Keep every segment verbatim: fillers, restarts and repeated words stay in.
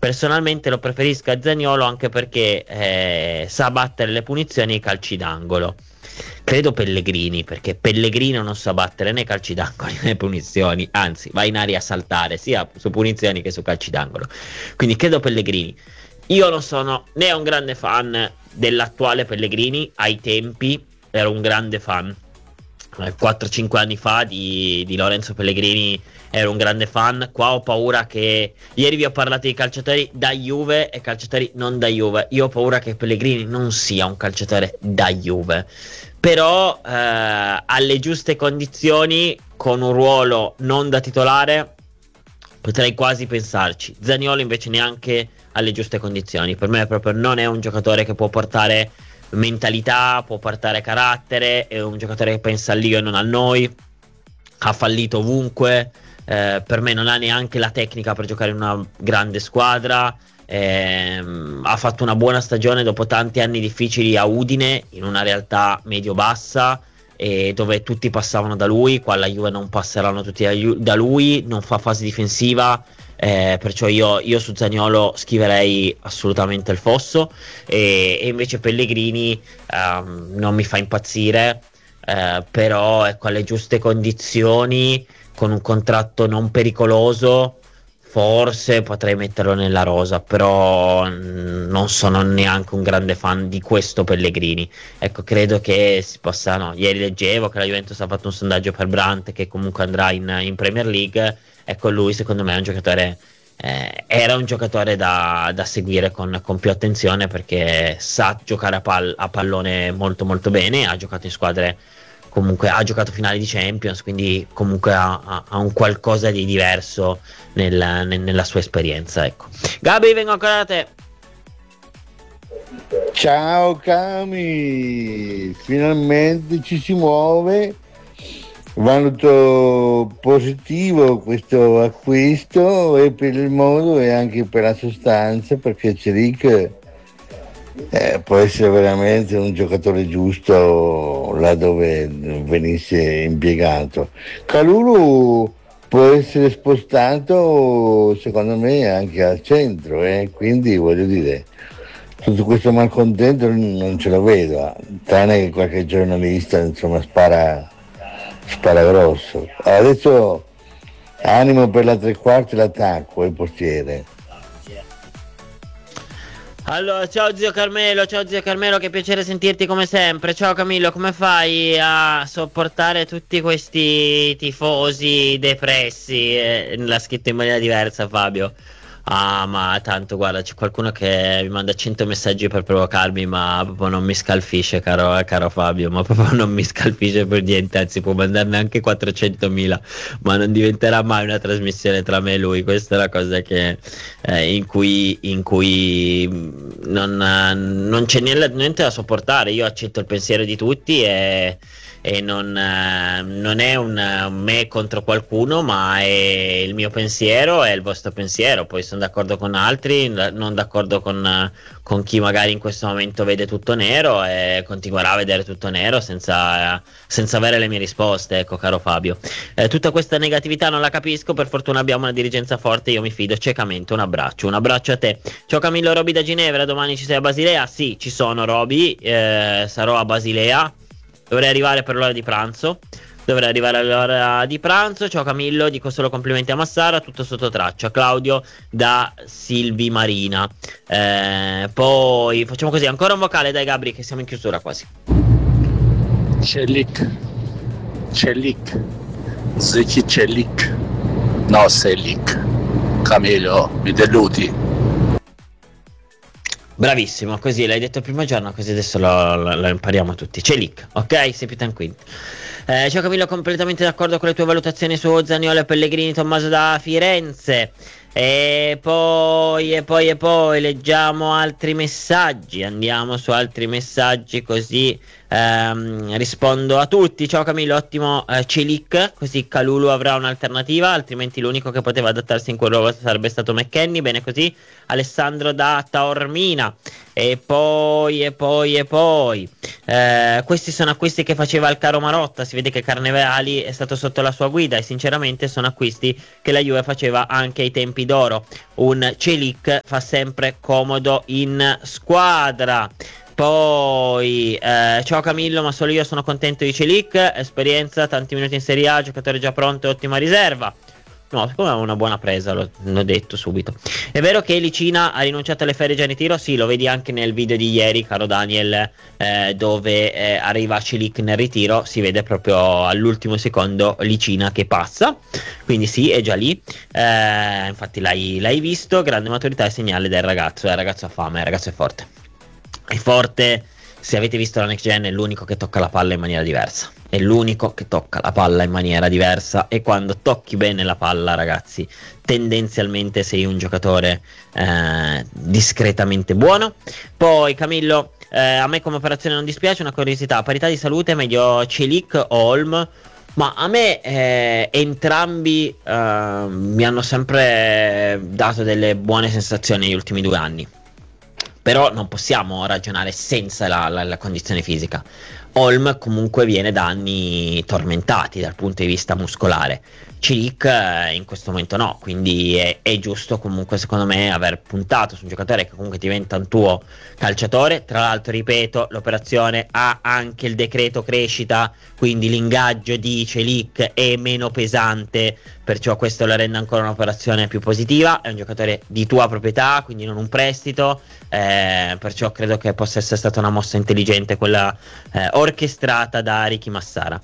Personalmente lo preferisco a Zaniolo anche perché eh, sa battere le punizioni e i calci d'angolo. Credo Pellegrini, perché Pellegrini non sa battere né calci d'angolo né punizioni, anzi va in aria a saltare sia su punizioni che su calci d'angolo. Quindi credo Pellegrini. Io non sono né un grande fan dell'attuale Pellegrini, ai tempi ero un grande fan. quattro cinque anni fa di, di Lorenzo Pellegrini ero un grande fan. Qua ho paura che ieri vi ho parlato di calciatori da Juve e calciatori non da Juve. Io ho paura che Pellegrini non sia un calciatore da Juve, però eh, alle giuste condizioni, con un ruolo non da titolare, potrei quasi pensarci. Zaniolo invece neanche alle giuste condizioni. Per me proprio non è un giocatore che può portare mentalità, può portare carattere, è un giocatore che pensa all'io e non al noi, ha fallito ovunque, eh, per me non ha neanche la tecnica per giocare in una grande squadra, ehm, ha fatto una buona stagione dopo tanti anni difficili a Udine, in una realtà medio-bassa, e dove tutti passavano da lui. Qua alla Juve non passeranno tutti da lui, non fa fase difensiva. Eh, perciò io, io su Zaniolo schiverei assolutamente il fosso, e, e invece Pellegrini ehm, non mi fa impazzire, eh, però ecco, alle giuste condizioni, con un contratto non pericoloso, forse potrei metterlo nella rosa, però mh, non sono neanche un grande fan di questo Pellegrini. Ecco, credo che si possa, no, ieri leggevo che la Juventus ha fatto un sondaggio per Brandt, che comunque andrà in, in Premier League. Ecco, lui secondo me è un giocatore, eh, era un giocatore da, da seguire con, con più attenzione, perché sa giocare a, pal- a pallone molto molto bene, ha giocato in squadre, comunque ha giocato finali di Champions, quindi comunque ha, ha, ha un qualcosa di diverso nel, nel, nella sua esperienza. Ecco. Gabi, vengo ancora da te. Ciao Cami, finalmente ci si muove. Valuto positivo questo acquisto, e per il modo e anche per la sostanza, perché Celic eh, può essere veramente un giocatore giusto là dove venisse impiegato. Kalulu può essere spostato secondo me anche al centro, eh? Quindi voglio dire, tutto questo malcontento non ce lo vedo, tranne che qualche giornalista insomma spara spara grosso. Adesso animo per la tre quarti, l'attacco e il portiere. Allora, ciao zio Carmelo, ciao zio Carmelo, che piacere sentirti come sempre. Ciao Camillo, come fai a sopportare tutti questi tifosi depressi? Eh, l'ha scritto in maniera diversa Fabio. Ah, ma tanto guarda, c'è qualcuno che mi manda cento messaggi per provocarmi, ma proprio non mi scalfisce, caro, caro Fabio, ma proprio non mi scalfisce per niente, anzi può mandarne anche quattrocentomila, ma non diventerà mai una trasmissione tra me e lui. Questa è la cosa che, eh, in cui, in cui non, non c'è niente, niente da sopportare. Io accetto il pensiero di tutti, e e non, eh, non è un, un me contro qualcuno, ma è il mio pensiero e il vostro pensiero. Poi sono d'accordo con altri, non d'accordo con, con chi magari in questo momento vede tutto nero e continuerà a vedere tutto nero senza, senza avere le mie risposte, ecco, caro Fabio. Eh, tutta questa negatività non la capisco, per fortuna abbiamo una dirigenza forte, io mi fido ciecamente. Un abbraccio, un abbraccio a te. Ciao Camillo, Roby da Ginevra, domani ci sei a Basilea? Sì, ci sono Roby, eh, sarò a Basilea. Dovrei arrivare per l'ora di pranzo. Dovrei arrivare all'ora di pranzo. Ciao Camillo, dico solo complimenti a Massara, tutto sotto traccia. Claudio da Silvi Marina. Eh, poi facciamo così, ancora un vocale, dai Gabri, che siamo in chiusura quasi. Celic. Celic. Zeki Celic. No, Selic. Camillo, mi deludi. Bravissimo, così l'hai detto il primo giorno, così adesso lo, lo, lo impariamo tutti. Celic, ok? Sei più tranquillo. Eh, ciao Camillo, completamente d'accordo con le tue valutazioni su Zaniolo e Pellegrini. Tommaso da Firenze. E poi, e poi, e poi leggiamo altri messaggi. Andiamo su altri messaggi, così ehm, rispondo a tutti. Ciao Camillo, ottimo eh, Celic, così Kalulu avrà un'alternativa, altrimenti l'unico che poteva adattarsi in quel ruolo sarebbe stato McKennie. Bene così. Alessandro da Taormina. E poi, e poi, e poi eh, questi sono acquisti che faceva il caro Marotta. Si vede che Carnevali è stato sotto la sua guida, e sinceramente sono acquisti che la Juve faceva anche ai tempi tempi d'oro un Celik fa sempre comodo in squadra. Poi eh, ciao Camillo, ma solo io sono contento di Celik, esperienza, tanti minuti in Serie A, giocatore già pronto e ottima riserva. No, secondo me è una buona presa, l'ho, l'ho detto subito. È vero che Licina ha rinunciato alle ferie già in ritiro? Sì, lo vedi anche nel video di ieri, caro Daniel, eh, dove eh, arriva Celik nel ritiro, si vede proprio all'ultimo secondo Licina che passa, quindi sì, è già lì, eh, infatti l'hai, l'hai visto, grande maturità e segnale del ragazzo, il ragazzo ha fame, il ragazzo è forte. È forte, se avete visto la Next Gen è l'unico che tocca la palla in maniera diversa. È l'unico che tocca la palla in maniera diversa e quando tocchi bene la palla, ragazzi, tendenzialmente sei un giocatore eh, discretamente buono. Poi Camillo, eh, a me come operazione non dispiace, una curiosità, a parità di salute meglio Celik o Holm? Ma a me eh, entrambi eh, mi hanno sempre dato delle buone sensazioni negli ultimi due anni. Però non possiamo ragionare senza la, la, la condizione fisica. Holm comunque viene da anni tormentati dal punto di vista muscolare. Celik eh, in questo momento no, quindi è, è giusto comunque secondo me aver puntato su un giocatore che comunque diventa un tuo calciatore. Tra l'altro, ripeto, l'operazione ha anche il decreto crescita, quindi l'ingaggio di Celik è meno pesante, perciò questo la rende ancora un'operazione più positiva. È un giocatore di tua proprietà, quindi non un prestito, eh, perciò credo che possa essere stata una mossa intelligente quella eh, orchestrata da Ricky Massara.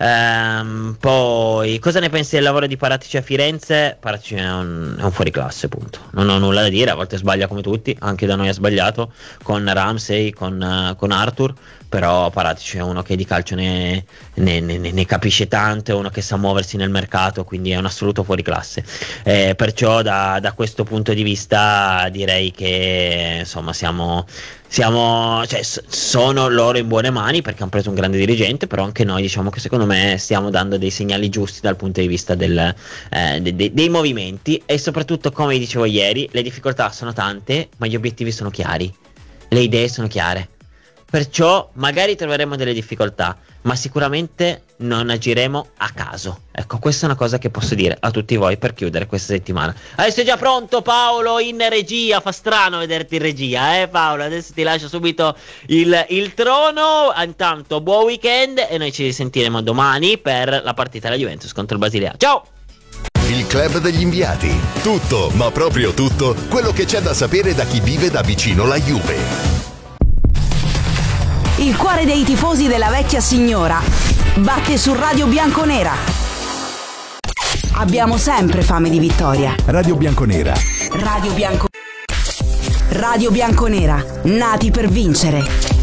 Ehm, poi cosa ne pensi del lavoro di Paratici a Firenze? Paratici è un, è un fuoriclasse, punto, non ho nulla da dire, a volte sbaglia come tutti, anche da noi ha sbagliato con Ramsey, con, uh, con Arthur, però Paratici è uno che di calcio ne, ne, ne, ne capisce tanto, è uno che sa muoversi nel mercato, quindi è un assoluto fuoriclasse, eh, perciò da, da questo punto di vista direi che insomma siamo siamo cioè sono loro in buone mani perché hanno preso un grande dirigente, però anche noi diciamo che secondo me stiamo dando dei segnali giusti dal punto di vista del, eh, de, de, dei movimenti e soprattutto, come vi dicevo ieri, le difficoltà sono tante ma gli obiettivi sono chiari, le idee sono chiare. Perciò magari troveremo delle difficoltà, ma sicuramente non agiremo a caso. Ecco, questa è una cosa che posso dire a tutti voi per chiudere questa settimana. Adesso è già pronto Paolo in regia, fa strano vederti in regia, eh Paolo? Adesso ti lascio subito il, il trono. Intanto buon weekend e noi ci sentiremo domani per la partita della Juventus contro il Basilea. Ciao! Il club degli inviati. Tutto, ma proprio tutto, quello che c'è da sapere da chi vive da vicino la Juve. Il cuore dei tifosi della vecchia signora batte su Radio Bianconera. Abbiamo sempre fame di vittoria. Radio Bianconera. Radio Bianco Radio Bianconera, nati per vincere.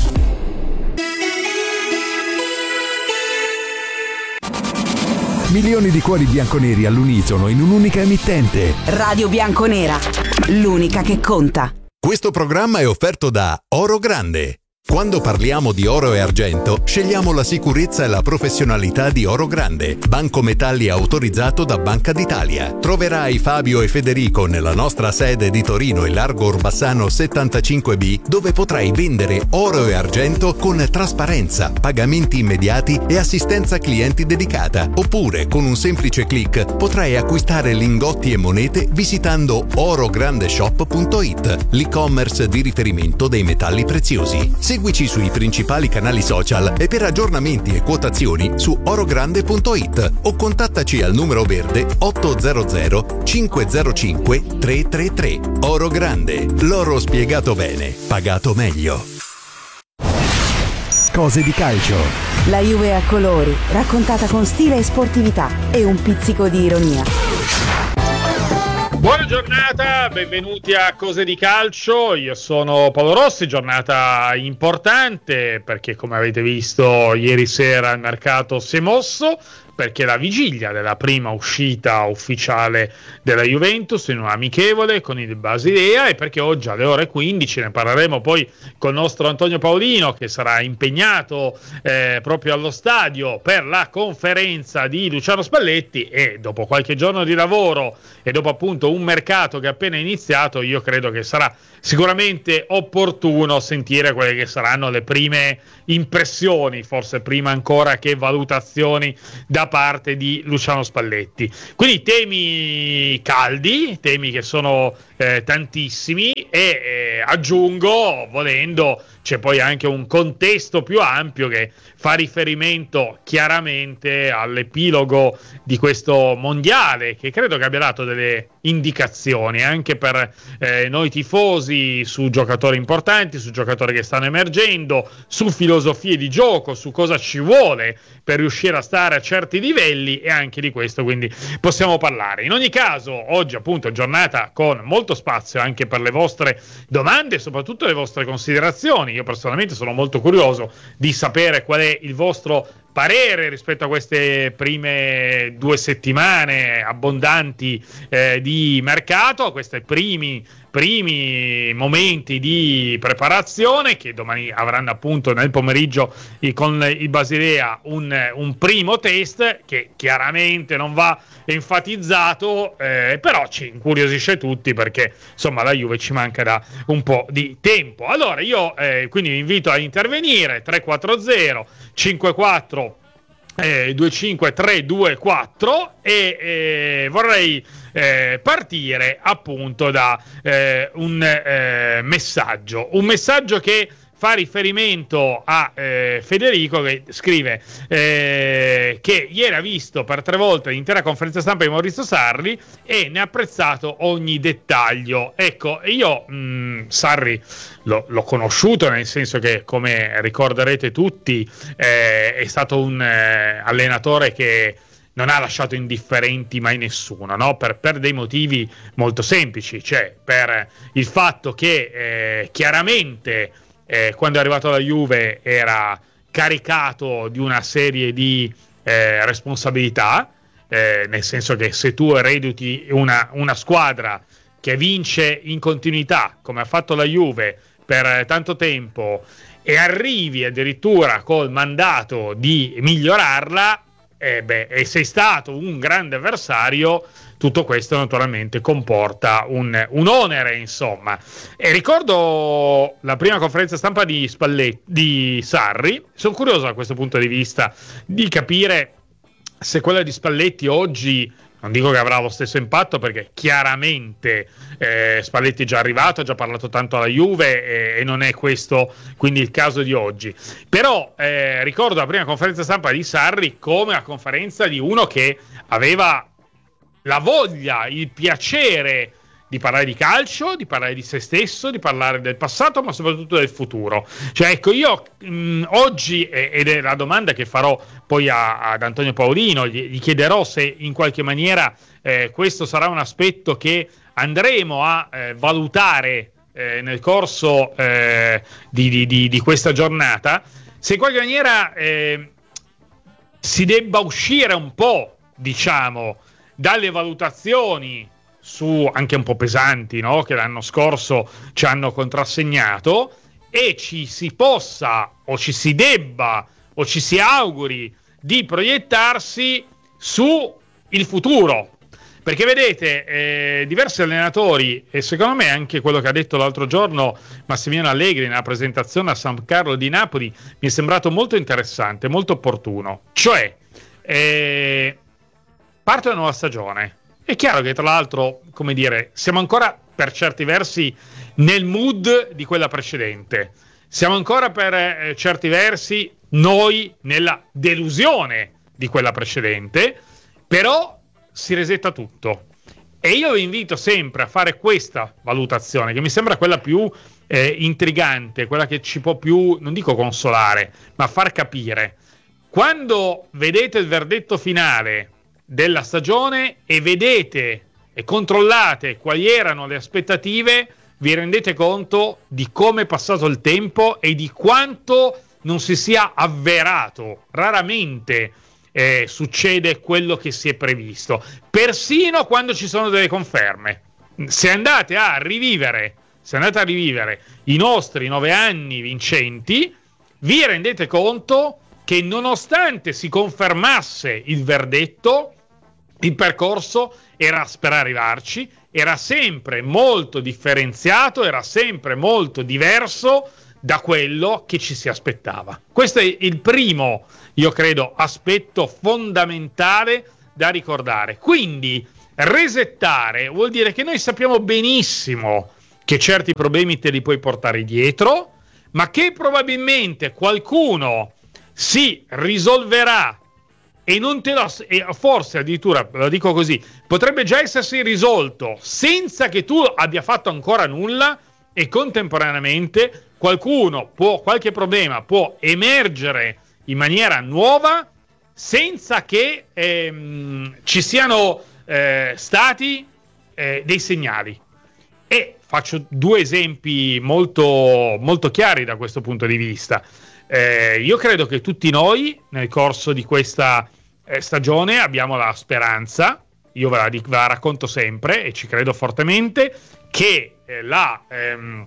Milioni di cuori bianconeri all'unisono in un'unica emittente. Radio Bianconera, l'unica che conta. Questo programma è offerto da Oro Grande. Quando parliamo di oro e argento, scegliamo la sicurezza e la professionalità di Oro Grande, banco metalli autorizzato da Banca d'Italia. Troverai Fabio e Federico nella nostra sede di Torino in Largo Orbassano settantacinque B, dove potrai vendere oro e argento con trasparenza, pagamenti immediati e assistenza clienti dedicata. Oppure, con un semplice click, potrai acquistare lingotti e monete visitando orograndeshop punto it, l'e-commerce di riferimento dei metalli preziosi. Seguici sui principali canali social e per aggiornamenti e quotazioni su orogrande punto it o contattaci al numero verde otto zero zero cinque zero cinque tre tre tre. Oro Grande, l'oro spiegato bene, pagato meglio. Cose di calcio. La Juve a colori, raccontata con stile e sportività e un pizzico di ironia. Buona giornata, benvenuti a Cose di Calcio, io sono Paolo Rossi, giornata importante perché come avete visto ieri sera il mercato si è mosso, perché la vigilia della prima uscita ufficiale della Juventus in un amichevole con il Basilea e perché oggi alle ore quindici ne parleremo poi con il nostro Antonio Paolino che sarà impegnato eh, proprio allo stadio per la conferenza di Luciano Spalletti e dopo qualche giorno di lavoro e dopo appunto un mercato che è appena iniziato io credo che sarà sicuramente opportuno sentire quelle che saranno le prime impressioni, forse prima ancora che valutazioni da da parte di Luciano Spalletti. Quindi temi caldi, temi che sono eh, tantissimi e eh, aggiungo, volendo, c'è poi anche un contesto più ampio che fa riferimento chiaramente all'epilogo di questo mondiale, che credo che abbia dato delle indicazioni anche per eh, noi tifosi su giocatori importanti, su giocatori che stanno emergendo, su filosofie di gioco, su cosa ci vuole per riuscire a stare a certi livelli, e anche di questo quindi possiamo parlare. In ogni caso, oggi appunto giornata con molto spazio anche per le vostre domande e soprattutto le vostre considerazioni. Io personalmente sono molto curioso di sapere qual è il vostro parere rispetto a queste prime due settimane abbondanti eh, di mercato, a questi primi, primi momenti di preparazione che domani avranno appunto nel pomeriggio con il Basilea un, un primo test che chiaramente non va enfatizzato, eh, però ci incuriosisce tutti perché insomma la Juve ci manca da un po' di tempo. Allora io eh, quindi vi invito a intervenire tre quattro zero cinque quattro Eh, due cinque tre due quattro e eh, vorrei eh, partire appunto da eh, un eh, messaggio un messaggio che fa riferimento a eh, Federico, che scrive eh, che ieri ha visto per tre volte l'intera conferenza stampa di Maurizio Sarri e ne ha apprezzato ogni dettaglio. Ecco, io mh, Sarri l'ho, l'ho conosciuto, nel senso che, come ricorderete tutti, eh, è stato un eh, allenatore che non ha lasciato indifferenti mai nessuno, no? Per, per dei motivi molto semplici, cioè per il fatto che eh, chiaramente Eh, quando è arrivato alla Juve era caricato di una serie di eh, responsabilità, eh, nel senso che se tu erediti una, una squadra che vince in continuità come ha fatto la Juve per tanto tempo e arrivi addirittura col mandato di migliorarla, eh, beh, e sei stato un grande avversario, tutto questo naturalmente comporta un, un onere, insomma. E ricordo la prima conferenza stampa di Spalletti, di Sarri. Sono curioso da questo punto di vista di capire se quella di Spalletti oggi, non dico che avrà lo stesso impatto, perché chiaramente eh, Spalletti è già arrivato, ha già parlato tanto alla Juve e, e non è questo quindi il caso di oggi. Però eh, ricordo la prima conferenza stampa di Sarri come la conferenza di uno che aveva la voglia, il piacere di parlare di calcio, di parlare di se stesso, di parlare del passato, ma soprattutto del futuro. Cioè, ecco, io mh, oggi, eh, ed è la domanda che farò poi a, ad Antonio Paolino, gli, gli chiederò se in qualche maniera eh, questo sarà un aspetto che andremo a eh, valutare eh, nel corso eh, di, di, di, di questa giornata, se in qualche maniera eh, si debba uscire un po', diciamo, dalle valutazioni su anche un po' pesanti, no? Che l'anno scorso ci hanno contrassegnato, e ci si possa o ci si debba o ci si auguri di proiettarsi su il futuro, perché vedete eh, diversi allenatori, e secondo me anche quello che ha detto l'altro giorno Massimiliano Allegri nella presentazione a San Carlo di Napoli mi è sembrato molto interessante, molto opportuno. Cioè eh, parte una nuova stagione. È chiaro che, tra l'altro, come dire, siamo ancora per certi versi nel mood di quella precedente. Siamo ancora per eh, certi versi noi nella delusione di quella precedente, però si resetta tutto. E io vi invito sempre a fare questa valutazione, che mi sembra quella più eh, intrigante, quella che ci può più, non dico consolare, ma far capire. Quando vedete il verdetto finale della stagione e vedete e controllate quali erano le aspettative, vi rendete conto di come è passato il tempo e di quanto non si sia avverato. Raramente eh, succede quello che si è previsto, persino quando ci sono delle conferme. Se andate a rivivere se andate a rivivere i nostri nove anni vincenti, vi rendete conto che, nonostante si confermasse il verdetto, il percorso era per arrivarci, era sempre molto differenziato, era sempre molto diverso da quello che ci si aspettava. Questo è il primo, io credo, aspetto fondamentale da ricordare. Quindi resettare vuol dire che noi sappiamo benissimo che certi problemi te li puoi portare dietro, ma che probabilmente qualcuno si risolverà e non te lo, e forse addirittura, lo dico così, potrebbe già essersi risolto senza che tu abbia fatto ancora nulla, e contemporaneamente qualcuno può, qualche problema può emergere in maniera nuova senza che ehm, ci siano eh, stati eh, dei segnali. E faccio due esempi molto, molto chiari da questo punto di vista. Eh, io credo che tutti noi nel corso di questa eh, stagione abbiamo la speranza, io ve la, ve la racconto sempre e ci credo fortemente, che eh, la ehm,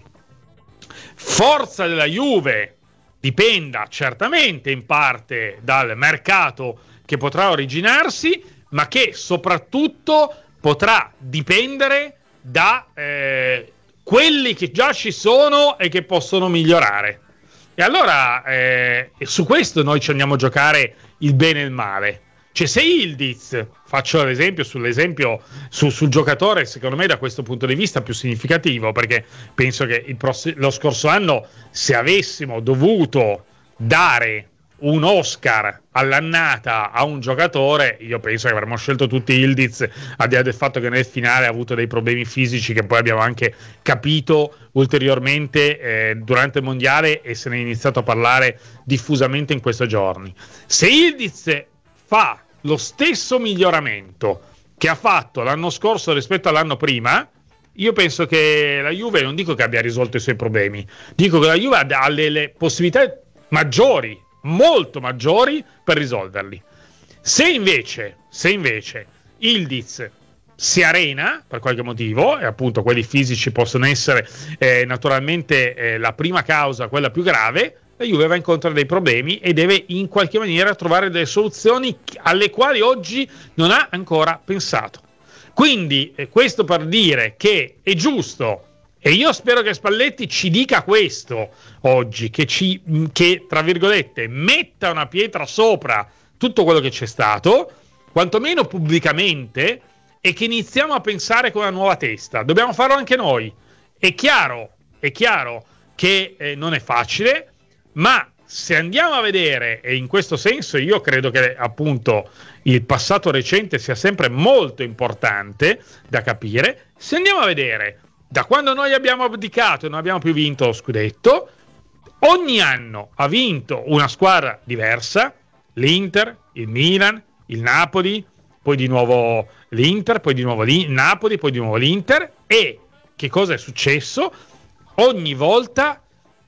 forza della Juve dipenda certamente in parte dal mercato che potrà originarsi, ma che soprattutto potrà dipendere da eh, quelli che già ci sono e che possono migliorare. E allora eh, su questo noi ci andiamo a giocare il bene e il male. Cioè, se Yildiz, faccio l'esempio sull'esempio su, sul giocatore, secondo me da questo punto di vista più significativo, perché penso che il pross- lo scorso anno, se avessimo dovuto dare un Oscar all'annata a un giocatore, io penso che avremmo scelto tutti Yildiz, al di là del fatto che nel finale ha avuto dei problemi fisici che poi abbiamo anche capito ulteriormente eh, durante il mondiale, e se ne è iniziato a parlare diffusamente in questi giorni. Se Yildiz fa lo stesso miglioramento che ha fatto l'anno scorso rispetto all'anno prima, io penso che la Juve, non dico che abbia risolto i suoi problemi, dico che la Juve ha delle possibilità maggiori, molto maggiori, per risolverli. Se invece, se invece Yildiz si arena per qualche motivo, e appunto quelli fisici possono essere eh, naturalmente eh, la prima causa, quella più grave, la Juve va incontro a dei problemi e deve in qualche maniera trovare delle soluzioni alle quali oggi non ha ancora pensato. Quindi eh, questo per dire che è giusto, e io spero che Spalletti ci dica questo oggi, che, ci, che tra virgolette metta una pietra sopra tutto quello che c'è stato, quantomeno pubblicamente, e che iniziamo a pensare con una nuova testa. Dobbiamo farlo anche noi. È chiaro, è chiaro che eh, non è facile, ma se andiamo a vedere, e in questo senso io credo che appunto il passato recente sia sempre molto importante da capire, se andiamo a vedere da quando noi abbiamo abdicato e non abbiamo più vinto lo scudetto, ogni anno ha vinto una squadra diversa, l'Inter, il Milan, il Napoli, poi di nuovo l'Inter, poi di nuovo il Napoli, poi di nuovo l'Inter, e che cosa è successo? Ogni volta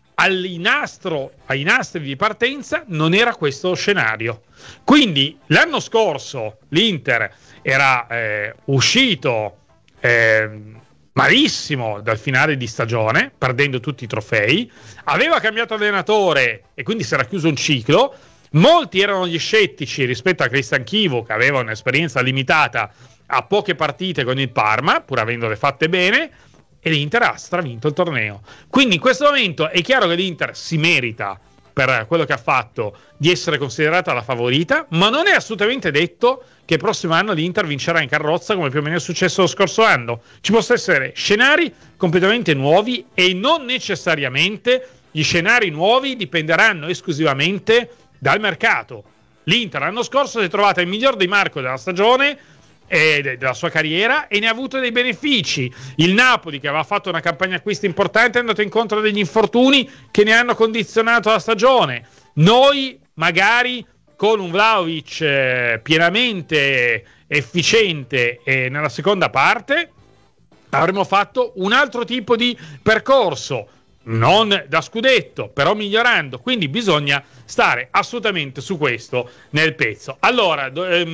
all'inastro, ai nastri di partenza non era questo lo scenario. Quindi l'anno scorso l'Inter era eh, uscito eh, malissimo dal finale di stagione, perdendo tutti i trofei, aveva cambiato allenatore e quindi si era chiuso un ciclo. Molti erano gli scettici rispetto a Christian Chivu, che aveva un'esperienza limitata a poche partite con il Parma, pur avendole fatte bene, e l'Inter ha stravinto il torneo. Quindi in questo momento è chiaro che l'Inter si merita, per quello che ha fatto, di essere considerata la favorita, ma non è assolutamente detto che il prossimo anno l'Inter vincerà in carrozza come più o meno è successo lo scorso anno. Ci possono essere scenari completamente nuovi, e non necessariamente gli scenari nuovi dipenderanno esclusivamente dal mercato. L'Inter l'anno scorso si è trovata il miglior Di Marco della stagione e della sua carriera, e ne ha avuto dei benefici. Il Napoli, che aveva fatto una campagna acquisti importante, è andato incontro a degli infortuni che ne hanno condizionato la stagione. Noi magari con un Vlahovic eh, pienamente efficiente e nella seconda parte avremmo fatto un altro tipo di percorso, non da scudetto, però migliorando. Quindi bisogna stare assolutamente su questo nel pezzo. Allora,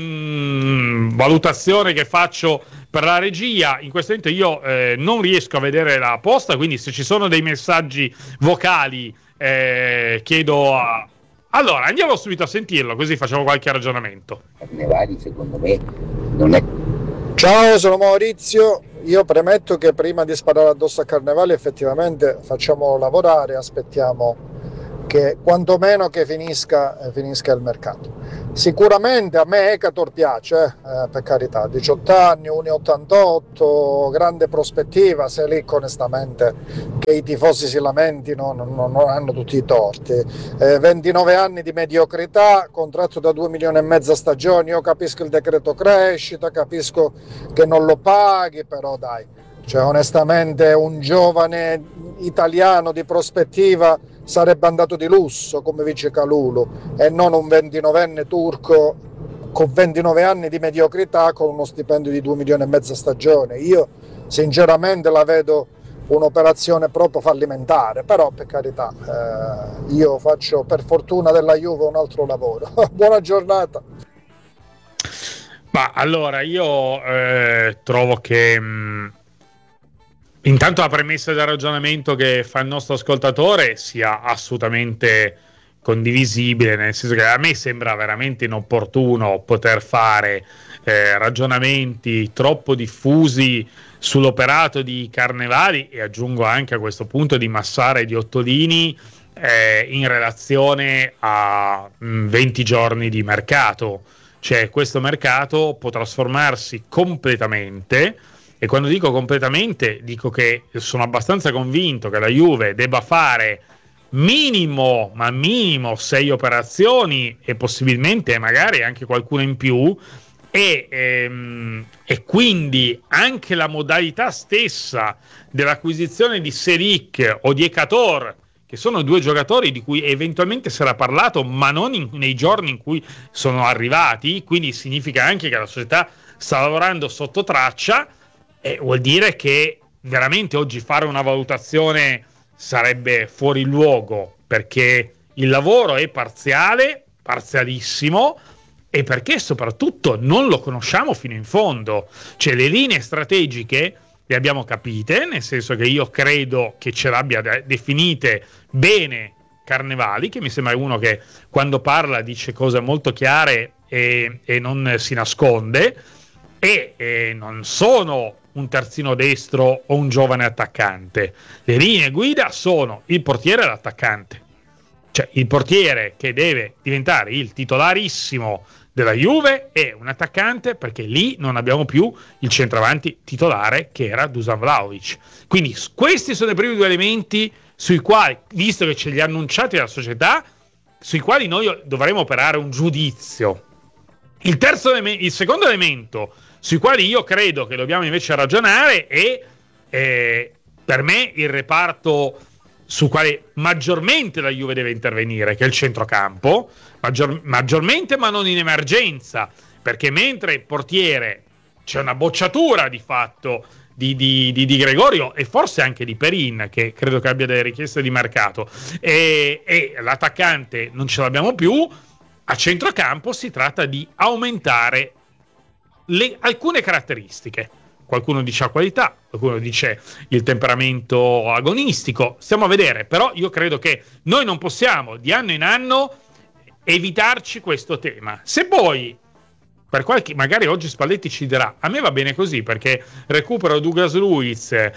ehm, valutazione che faccio per la regia: in questo momento io eh, non riesco a vedere la posta, quindi se ci sono dei messaggi vocali eh, chiedo a... Allora, andiamo subito a sentirlo, così facciamo qualche ragionamento. Ne vari, secondo me non è. Ciao, sono Maurizio. io premetto che prima di sparare addosso a Carnevali effettivamente facciamo lavorare, aspettiamo che quantomeno che finisca, eh, finisca il mercato. Sicuramente a me Ekator piace, eh, per carità, diciotto anni, uno virgola ottantotto, grande prospettiva, se lì onestamente che i tifosi si lamentino non, non, non hanno tutti i torti. Eh, ventinove anni di mediocrità, contratto da due milioni e mezzo a stagione, io capisco il decreto crescita, capisco che non lo paghi, però dai, cioè onestamente un giovane italiano di prospettiva sarebbe andato di lusso come vice Kalulu e non un ventinovenne turco con ventinove anni di mediocrità con uno stipendio di due milioni e mezzo a stagione. Io sinceramente la vedo un'operazione proprio fallimentare, però per carità, eh, io faccio per fortuna della Juve un altro lavoro. Buona giornata. Ma allora io eh, trovo che mh, intanto la premessa del ragionamento che fa il nostro ascoltatore sia assolutamente condivisibile, nel senso che a me sembra veramente inopportuno poter fare eh, ragionamenti troppo diffusi sull'operato di Carnevali e aggiungo anche a questo punto di Massara e di Ottolini eh, in relazione a mh, venti giorni di mercato. Cioè questo mercato può trasformarsi completamente. E quando dico completamente, dico che sono abbastanza convinto che la Juve debba fare minimo, ma minimo, sei operazioni e possibilmente magari anche qualcuna in più, e, ehm, e quindi anche la modalità stessa dell'acquisizione di Selic o di Ekator, che sono due giocatori di cui eventualmente si era parlato, ma non in, nei giorni in cui sono arrivati, quindi significa anche che la società sta lavorando sotto traccia. Eh, vuol dire che veramente oggi fare una valutazione sarebbe fuori luogo, perché il lavoro è parziale, parzialissimo, e perché soprattutto non lo conosciamo fino in fondo. Cioè le linee strategiche le abbiamo capite, nel senso che io credo che ce l'abbia de- definite bene Carnevali, che mi sembra uno che quando parla dice cose molto chiare e, e non si nasconde, e, e non sono un terzino destro o un giovane attaccante. Le linee guida sono il portiere e l'attaccante, cioè il portiere che deve diventare il titolarissimo della Juve e un attaccante, perché lì non abbiamo più il centravanti titolare che era Dusan Vlahovic. Quindi questi sono i primi due elementi sui quali, visto che ce li ha annunciati la società, sui quali noi dovremo operare un giudizio. Il terzo eleme- il secondo elemento sui quali io credo che dobbiamo invece ragionare è eh, per me il reparto su quale maggiormente la Juve deve intervenire, che è il centrocampo, maggior, maggiormente ma non in emergenza, perché mentre il portiere c'è una bocciatura di fatto di, di, di, di Gregorio e forse anche di Perin, che credo che abbia delle richieste di mercato, e, e l'attaccante non ce l'abbiamo più, a centrocampo si tratta di aumentare le, alcune caratteristiche. Qualcuno dice la qualità, qualcuno dice il temperamento agonistico, stiamo a vedere, però io credo che noi non possiamo di anno in anno evitarci questo tema. Se poi per qualche, magari oggi Spalletti ci dirà, a me va bene così perché recupero Douglas Luiz e,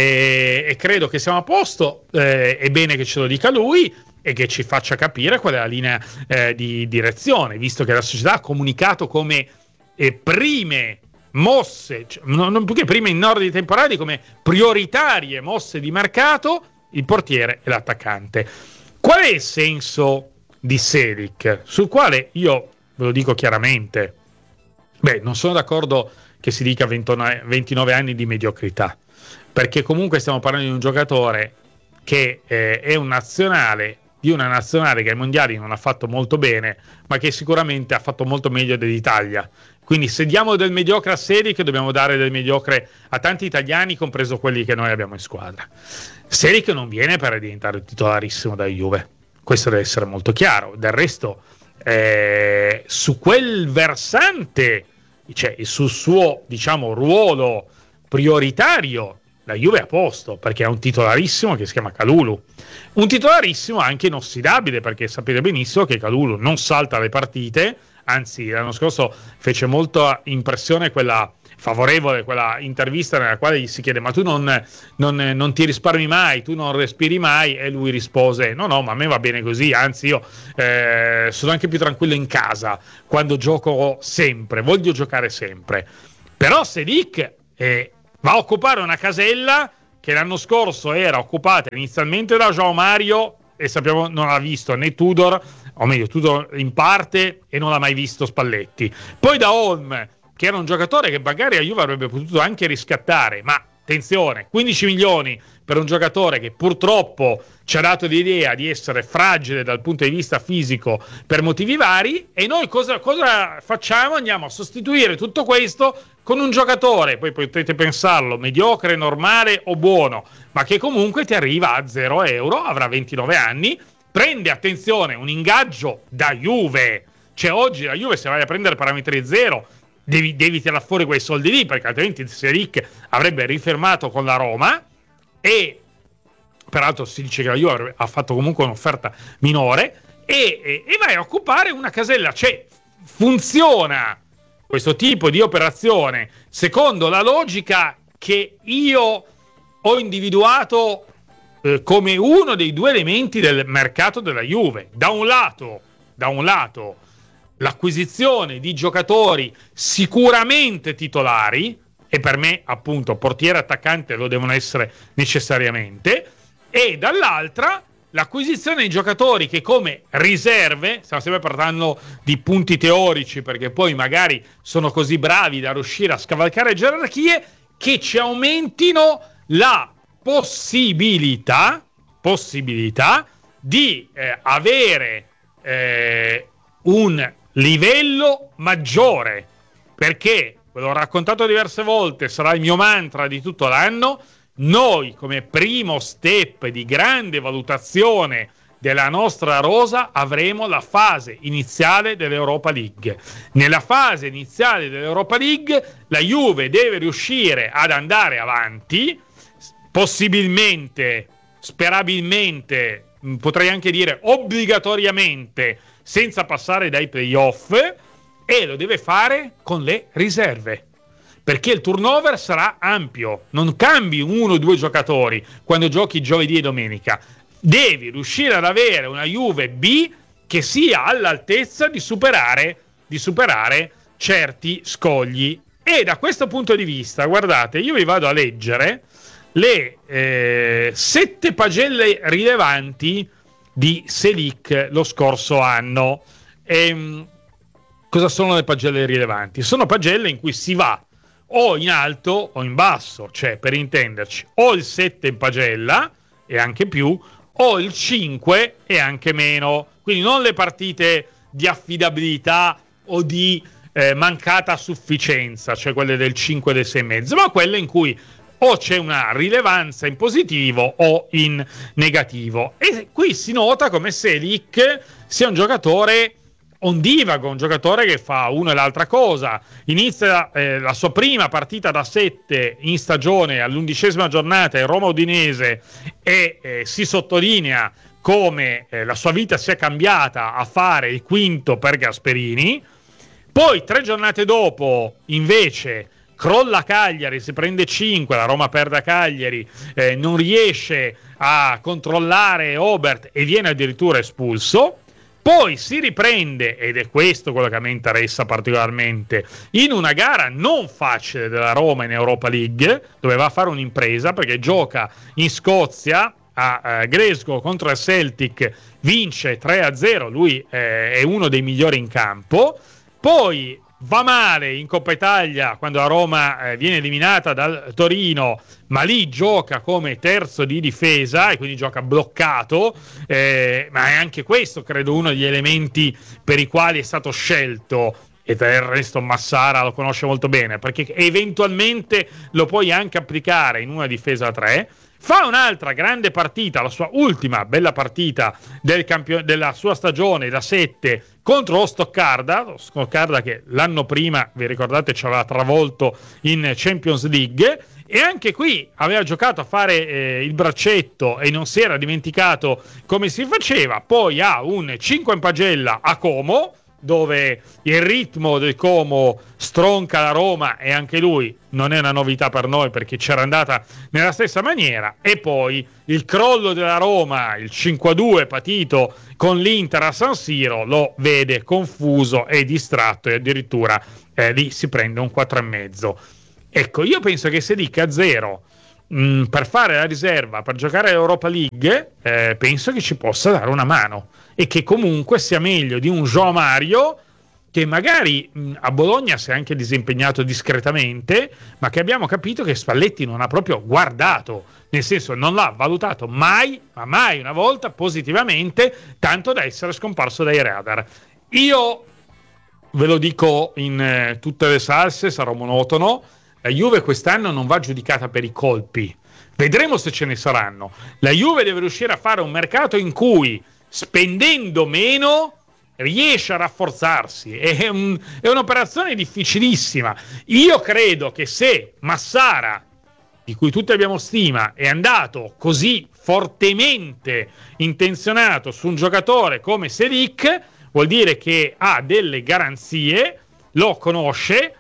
e credo che siamo a posto, eh, è bene che ce lo dica lui e che ci faccia capire qual è la linea eh, di direzione, visto che la società ha comunicato come eh, prime mosse, cioè, non, non più che prime in ordine temporali, come prioritarie mosse di mercato il portiere e l'attaccante. Qual è il senso di Selic? Sul quale io ve lo dico chiaramente, beh, non sono d'accordo che si dica ventinove anni di mediocrità, perché comunque stiamo parlando di un giocatore che eh, è un nazionale, di una nazionale che ai mondiali non ha fatto molto bene, ma che sicuramente ha fatto molto meglio dell'Italia. Quindi se diamo del mediocre a Selic, dobbiamo dare del mediocre a tanti italiani, compreso quelli che noi abbiamo in squadra. Selic non viene per diventare titolarissimo da Juve, questo deve essere molto chiaro. Del resto, eh, su quel versante, cioè sul suo, diciamo, ruolo prioritario, la Juve è a posto, perché ha un titolarissimo che si chiama Kalulu. Un titolarissimo anche inossidabile, perché sapete benissimo che Kalulu non salta le partite, anzi l'anno scorso fece molta impressione quella favorevole quella intervista nella quale gli si chiede ma tu non, non, non ti risparmi mai, tu non respiri mai, e lui rispose no no ma a me va bene così, anzi io eh, sono anche più tranquillo in casa quando gioco sempre, voglio giocare sempre. Però Selic eh, va a occupare una casella che l'anno scorso era occupata inizialmente da João Mario e sappiamo non l'ha visto né Tudor, o meglio Tudor in parte, e non l'ha mai visto Spalletti, poi da Holm che era un giocatore che magari a Juve avrebbe potuto anche riscattare, ma attenzione, quindici milioni per un giocatore che purtroppo ci ha dato l'idea di essere fragile dal punto di vista fisico per motivi vari, e noi cosa, cosa facciamo? Andiamo a sostituire tutto questo con un giocatore, poi potete pensarlo, mediocre, normale o buono, ma che comunque ti arriva a zero euro, avrà ventinove anni, prende, attenzione, un ingaggio da Juve, cioè oggi la Juve se vai a prendere parametri zero devi, devi tirare fuori quei soldi lì, perché altrimenti Selic avrebbe rifermato con la Roma, e peraltro si dice che la Juve ha fatto comunque un'offerta minore, e, e, e vai a occupare una casella, cioè funziona questo tipo di operazione secondo la logica che io ho individuato eh, come uno dei due elementi del mercato della Juve. Da un lato, da un lato l'acquisizione di giocatori sicuramente titolari, e per me appunto portiere e attaccante lo devono essere necessariamente, e dall'altra l'acquisizione di giocatori che come riserve, stiamo sempre parlando di punti teorici perché poi magari sono così bravi da riuscire a scavalcare gerarchie, che ci aumentino la possibilità possibilità di eh, avere eh, un livello maggiore, perché ve l'ho raccontato diverse volte, sarà il mio mantra di tutto l'anno. Noi come primo step di grande valutazione della nostra rosa avremo la fase iniziale dell'Europa League. Nella fase iniziale dell'Europa League la Juve deve riuscire ad andare avanti, possibilmente, sperabilmente, potrei anche dire obbligatoriamente, senza passare dai playoff, e lo deve fare con le riserve, perché il turnover sarà ampio, non cambi uno o due giocatori quando giochi giovedì e domenica, devi riuscire ad avere una Juve B che sia all'altezza di superare, di superare certi scogli. E da questo punto di vista, guardate, io vi vado a leggere le eh, sette pagelle rilevanti di Selic lo scorso anno. E, cosa sono le pagelle rilevanti? Sono pagelle in cui si va o in alto o in basso, cioè per intenderci o il sette in pagella e anche più, o il cinque e anche meno, quindi non le partite di affidabilità o di eh, mancata sufficienza, cioè quelle del cinque e del sei e mezzo, ma quelle in cui o c'è una rilevanza in positivo o in negativo. E qui si nota come Selic sia un giocatore ondivago, un giocatore che fa una e l'altra cosa. Inizia eh, la sua prima partita da sette in stagione all'undicesima giornata in Roma Udinese e eh, si sottolinea come eh, la sua vita sia cambiata a fare il quinto per Gasperini. Poi tre giornate dopo invece crolla Cagliari, si prende cinque, la Roma perde a Cagliari, eh, non riesce a controllare Obert e viene addirittura espulso. Poi si riprende, ed è questo quello che mi interessa particolarmente, in una gara non facile della Roma in Europa League, dove va a fare un'impresa perché gioca in Scozia a uh, Glasgow contro il Celtic, vince tre a zero, lui eh, è uno dei migliori in campo. Poi va male in Coppa Italia quando la Roma eh, viene eliminata dal Torino, ma lì gioca come terzo di difesa e quindi gioca bloccato, eh, ma è anche questo credo uno degli elementi per i quali è stato scelto, e per il resto Massara lo conosce molto bene perché eventualmente lo puoi anche applicare in una difesa a tre. Fa un'altra grande partita, la sua ultima bella partita del campio- della sua stagione da sette contro lo Stoccarda, lo Stoccarda che l'anno prima, vi ricordate, ci aveva travolto in Champions League, e anche qui aveva giocato a fare eh, il braccetto e non si era dimenticato come si faceva. Poi ha un cinque in pagella a Como, dove il ritmo del Como stronca la Roma, e anche lui non è una novità per noi perché c'era andata nella stessa maniera, e poi il crollo della Roma, il cinque a due patito con l'Inter a San Siro, lo vede confuso e distratto, e addirittura eh, lì si prende un quattro e mezzo. Ecco, io penso che se dica a zero mh, per fare la riserva, per giocare l'Europa League, eh, penso che ci possa dare una mano, e che comunque sia meglio di un João Mario che magari mh, a Bologna si è anche disimpegnato discretamente, ma che abbiamo capito che Spalletti non ha proprio guardato, nel senso non l'ha valutato mai, ma mai una volta positivamente, tanto da essere scomparso dai radar. Io ve lo dico in eh, tutte le salse, sarò monotono, la Juve quest'anno non va giudicata per i colpi, vedremo se ce ne saranno. La Juve deve riuscire a fare un mercato in cui, spendendo meno, riesce a rafforzarsi. È, un, è un'operazione difficilissima. Io credo che se Massara, di cui tutti abbiamo stima, è andato così fortemente intenzionato su un giocatore come Selic, vuol dire che ha delle garanzie, lo conosce,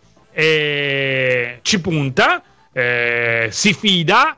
eh, ci punta, eh, si fida,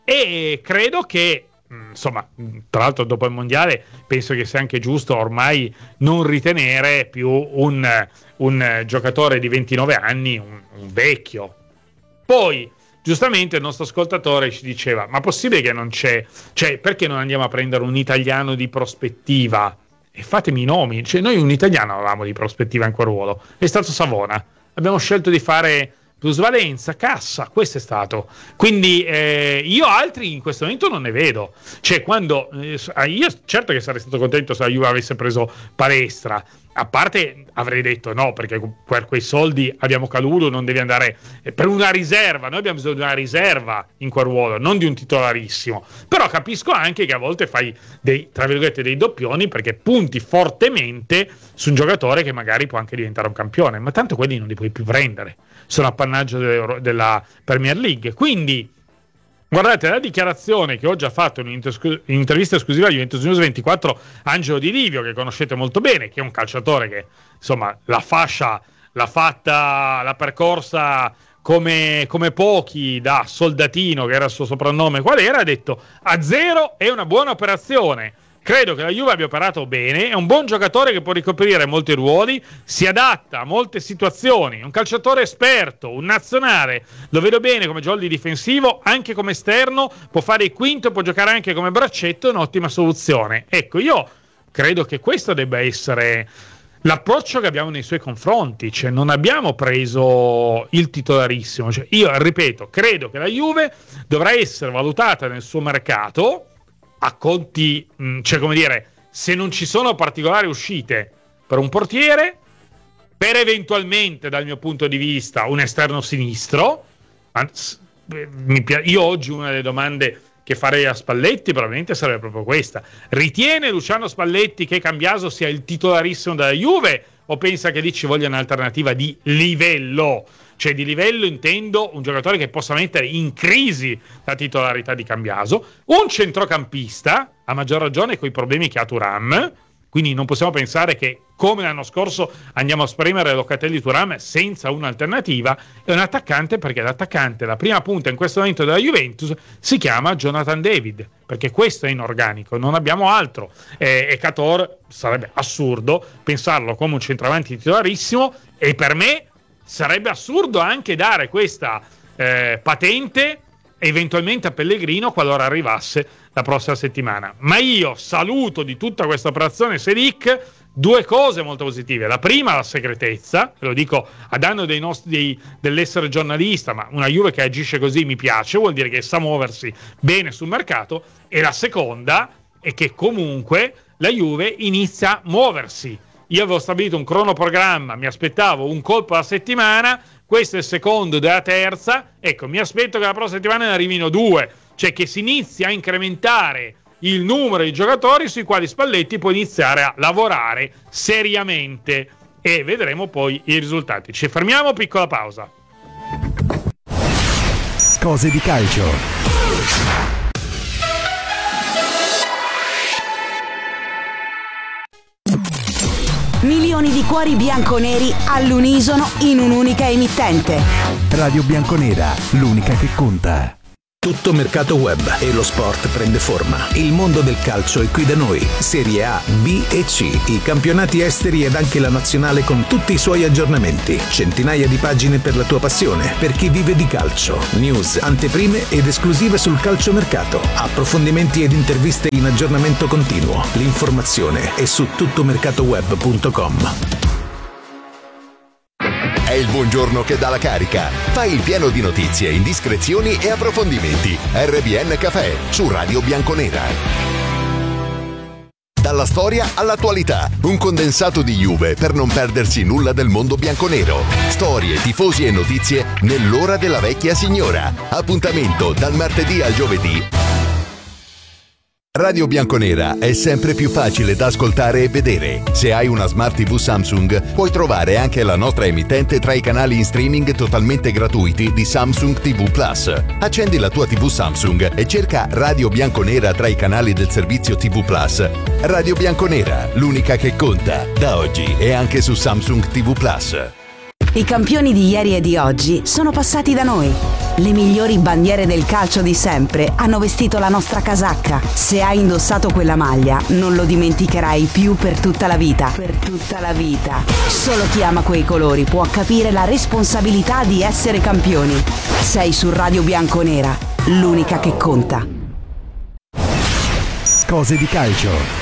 e credo che, insomma, tra l'altro dopo il mondiale penso che sia anche giusto ormai non ritenere più un, un giocatore di ventinove anni un, un vecchio. Poi giustamente il nostro ascoltatore ci diceva: ma possibile che non c'è, cioè perché non andiamo a prendere un italiano di prospettiva? E fatemi i nomi, cioè noi un italiano avevamo di prospettiva in quel ruolo, è stato Savona, abbiamo scelto di fare plusvalenza, cassa, questo è stato. Quindi eh, io altri in questo momento non ne vedo. Cioè, quando eh, io certo che sarei stato contento se la Juve avesse preso Palestra, a parte avrei detto no, perché per quei soldi abbiamo Kalulu, non devi andare eh, per una riserva, noi abbiamo bisogno di una riserva in quel ruolo, non di un titolarissimo. Però capisco anche che a volte fai dei, tra virgolette, dei doppioni, perché punti fortemente su un giocatore che magari può anche diventare un campione, ma tanto quelli non li puoi più prendere, sono appannaggio delle, della Premier League. Quindi guardate la dichiarazione che oggi ha fatto in un'intervista esclusiva a Juventus News ventiquattro Angelo Di Livio, che conoscete molto bene, che è un calciatore che insomma la fascia l'ha fatta, l'ha percorsa come, come pochi, da soldatino, che era il suo soprannome qual era. Ha detto: a zero è una buona operazione, credo che la Juve abbia operato bene, è un buon giocatore che può ricoprire molti ruoli, si adatta a molte situazioni, è un calciatore esperto, un nazionale, lo vedo bene come jolly difensivo, anche come esterno, può fare il quinto, può giocare anche come braccetto, è un'ottima soluzione. Ecco, io credo che questo debba essere l'approccio che abbiamo nei suoi confronti, cioè non abbiamo preso il titolarissimo, cioè, io ripeto, credo che la Juve dovrà essere valutata nel suo mercato a conti, cioè come dire, se non ci sono particolari uscite per un portiere, per eventualmente, dal mio punto di vista, un esterno sinistro. Io oggi una delle domande che farei a Spalletti probabilmente sarebbe proprio questa: ritiene Luciano Spalletti che Cambiaso sia il titolarissimo della Juve, o pensa che lì ci voglia un'alternativa di livello? Cioè, di livello intendo un giocatore che possa mettere in crisi la titolarità di Cambiaso, un centrocampista, a maggior ragione con i problemi che ha Thuram, quindi non possiamo pensare che come l'anno scorso andiamo a spremere Locatelli Thuram senza un'alternativa, e un attaccante, perché l'attaccante, la prima punta in questo momento della Juventus, si chiama Jonathan David, perché questo è in organico, non abbiamo altro, e, e Cator sarebbe assurdo pensarlo come un centravanti titolarissimo, e per me sarebbe assurdo anche dare questa eh, patente eventualmente a Pellegrino qualora arrivasse la prossima settimana. Ma io saluto di tutta questa operazione Selic due cose molto positive. La prima, la segretezza, lo dico a danno dei nostri, dei, dell'essere giornalista, ma una Juve che agisce così mi piace, vuol dire che sa muoversi bene sul mercato. E la seconda è che comunque la Juve inizia a muoversi. Io avevo stabilito un cronoprogramma, mi aspettavo un colpo alla settimana, questo è il secondo della terza, ecco, mi aspetto che la prossima settimana ne arrivino due, cioè che si inizi a incrementare il numero di giocatori sui quali Spalletti può iniziare a lavorare seriamente, e vedremo poi i risultati. Ci fermiamo, piccola pausa. Cose di calcio. Milioni di cuori bianconeri all'unisono in un'unica emittente. Radio Bianconera, l'unica che conta. Tutto mercato web e lo sport prende forma. Il mondo del calcio è qui da noi. Serie A, B e C, i campionati esteri ed anche la nazionale con tutti i suoi aggiornamenti. Centinaia di pagine per la tua passione, per chi vive di calcio. News, anteprime ed esclusive sul calciomercato. Approfondimenti ed interviste in aggiornamento continuo. L'informazione è su tuttomercatoweb punto com. È il buongiorno che dà la carica. Fai il pieno di notizie, indiscrezioni e approfondimenti. R B N Café su Radio Bianconera. Dalla storia all'attualità, un condensato di Juve per non perdersi nulla del mondo bianconero. Storie, tifosi e notizie nell'ora della vecchia signora. Appuntamento dal martedì al giovedì. Radio Bianconera è sempre più facile da ascoltare e vedere. Se hai una Smart tivù Samsung, puoi trovare anche la nostra emittente tra i canali in streaming totalmente gratuiti di Samsung tivù Plus. Accendi la tua tivù Samsung e cerca Radio Bianconera tra i canali del servizio tivù Plus. Radio Bianconera, l'unica che conta, da oggi e anche su Samsung tivù Plus. I campioni di ieri e di oggi sono passati da noi. Le migliori bandiere del calcio di sempre hanno vestito la nostra casacca. Se hai indossato quella maglia, non lo dimenticherai più per tutta la vita. Per tutta la vita. Solo chi ama quei colori può capire la responsabilità di essere campioni. Sei su Radio Bianconera, l'unica che conta. Cose di calcio.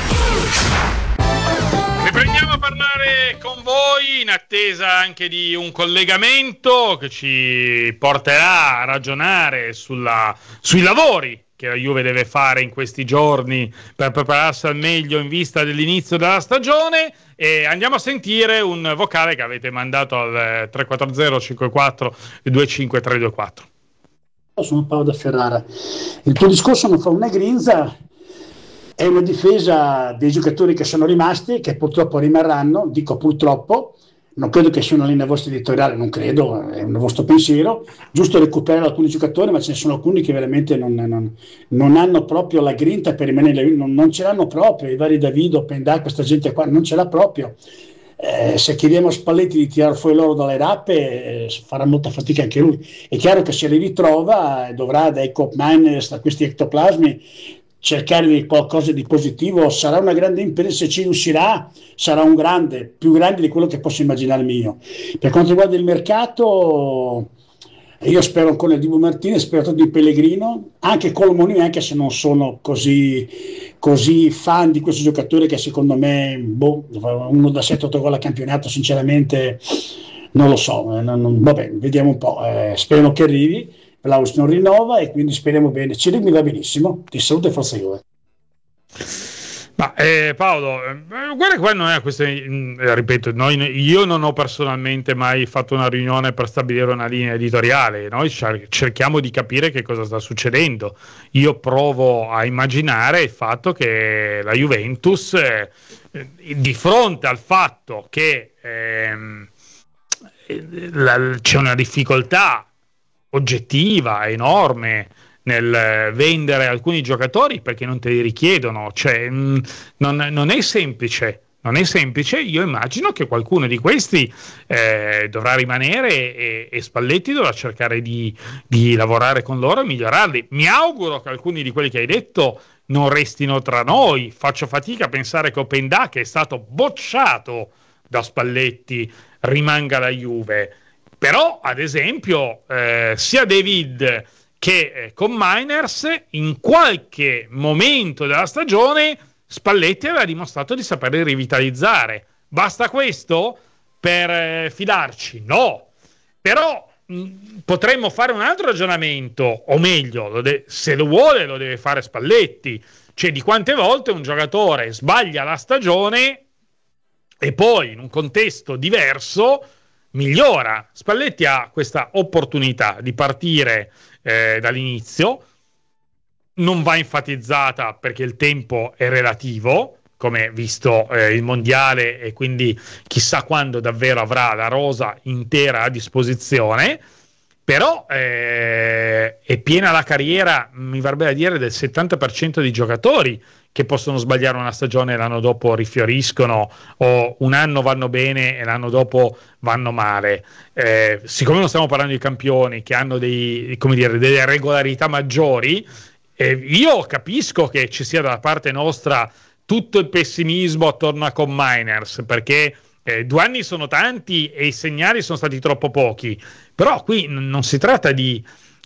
Riprendiamo a parlare con voi in attesa anche di un collegamento che ci porterà a ragionare sulla, sui lavori che la Juve deve fare in questi giorni per prepararsi al meglio in vista dell'inizio della stagione, e andiamo a sentire un vocale che avete mandato al tre quattro zero cinque quattro due cinque tre due quattro. Sono Paolo da Ferrara. Il tuo discorso non fa una grinza. È una difesa dei giocatori che sono rimasti, che purtroppo rimarranno, dico purtroppo, non credo che sia una linea vostra editoriale, non credo, è un vostro pensiero, giusto recuperare alcuni giocatori, ma ce ne sono alcuni che veramente non, non, non hanno proprio la grinta per rimanere, non, non ce l'hanno proprio, i vari Davido, Pendà, questa gente qua non ce l'ha proprio. Eh, se chiediamo a Spalletti di tirare fuori l'oro dalle rappe, eh, farà molta fatica anche lui. È chiaro che se li ritrova, dovrà dai Coop Miners a questi ectoplasmi cercare di qualcosa di positivo. Sarà una grande impresa, se ci riuscirà sarà un grande, più grande di quello che posso immaginare mio. Per quanto riguarda il mercato, io spero ancora di Dibu Martinez, spero tanto di Pellegrino, anche Colomoni, anche se non sono così, così fan di questo giocatore, che secondo me boh, uno da sette otto gol a campionato sinceramente non lo so, non, non, vabbè, vediamo un po', eh, spero che arrivi. Vlahovic non rinnova e quindi speriamo bene. Cirik mi va benissimo, ti saluto e forza Juve. Ma eh, Paolo, eh, guarda, qua non è questione, eh, ripeto, noi, io non ho personalmente mai fatto una riunione per stabilire una linea editoriale, noi cerchiamo di capire che cosa sta succedendo. Io provo a immaginare il fatto che la Juventus, eh, di fronte al fatto che ehm, la, c'è una difficoltà oggettiva, enorme nel vendere alcuni giocatori perché non te li richiedono, cioè mh, non, non è semplice, non è semplice. Io immagino che qualcuno di questi eh, dovrà rimanere e, e Spalletti dovrà cercare di, di lavorare con loro e migliorarli. Mi auguro che alcuni di quelli che hai detto non restino tra noi. Faccio fatica a pensare che Openda, che è stato bocciato da Spalletti, rimanga alla Juve. Però, ad esempio, eh, sia David che eh, con Miners, in qualche momento della stagione, Spalletti aveva dimostrato di saper rivitalizzare. Basta questo per eh, fidarci? No. Però mh, potremmo fare un altro ragionamento, o meglio, lo de- se lo vuole lo deve fare Spalletti. Cioè, di quante volte un giocatore sbaglia la stagione e poi, in un contesto diverso, migliora. Spalletti ha questa opportunità di partire eh, dall'inizio, non va enfatizzata perché il tempo è relativo, come visto eh, il mondiale, e quindi chissà quando davvero avrà la rosa intera a disposizione, però eh, è piena la carriera, mi verrebbe da dire, del settanta per cento di giocatori che possono sbagliare una stagione e l'anno dopo rifioriscono, o un anno vanno bene e l'anno dopo vanno male. Eh, siccome non stiamo parlando di campioni che hanno dei, come dire, delle regolarità maggiori, eh, io capisco che ci sia dalla parte nostra tutto il pessimismo attorno a Com Miners, perché eh, due anni sono tanti e i segnali sono stati troppo pochi, però qui n- non si tratta di,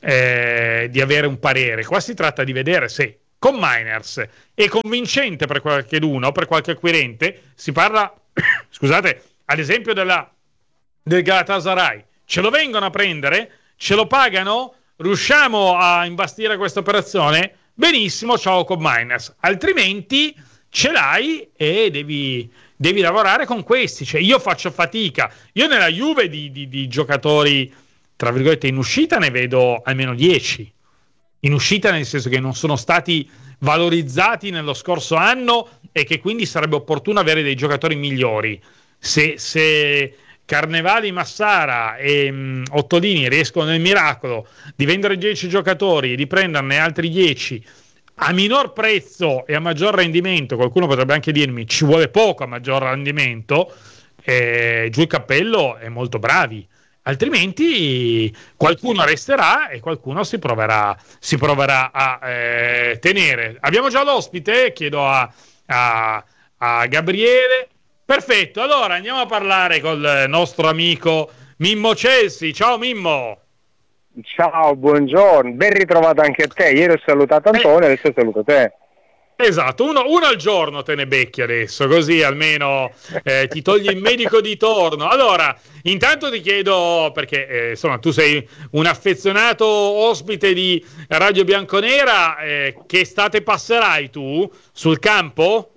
eh, di avere un parere, qua si tratta di vedere se Com Miners è convincente per qualcheduno, per qualche acquirente. Si parla, scusate, ad esempio della, del Galatasaray, ce lo vengono a prendere, ce lo pagano, riusciamo a imbastire questa operazione, benissimo, ciao Com Miners, altrimenti ce l'hai e devi, devi lavorare con questi. Cioè, io faccio fatica, io nella Juve di, di, di giocatori tra virgolette in uscita ne vedo almeno dieci. In uscita nel senso che non sono stati valorizzati nello scorso anno e che quindi sarebbe opportuno avere dei giocatori migliori. Se, se Carnevali, Massara e mh, Ottolini riescono nel miracolo di vendere dieci giocatori e di prenderne altri dieci a minor prezzo e a maggior rendimento, qualcuno potrebbe anche dirmi ci vuole poco a maggior rendimento, eh, giù il cappello è molto bravi. Altrimenti qualcuno resterà e qualcuno si proverà, si proverà a eh, tenere. Abbiamo già l'ospite, chiedo a, a, a Gabriele. Perfetto, allora andiamo a parlare col nostro amico Mimmo Celsi. Ciao Mimmo. Ciao, buongiorno, ben ritrovato anche a te. Ieri ho salutato Antonio, eh. adesso saluto te. Esatto, uno, uno al giorno te ne becchi adesso, così almeno eh, ti togli il medico di torno. Allora, intanto ti chiedo, perché eh, insomma tu sei un affezionato ospite di Radio Bianconera, eh, che estate passerai tu sul campo?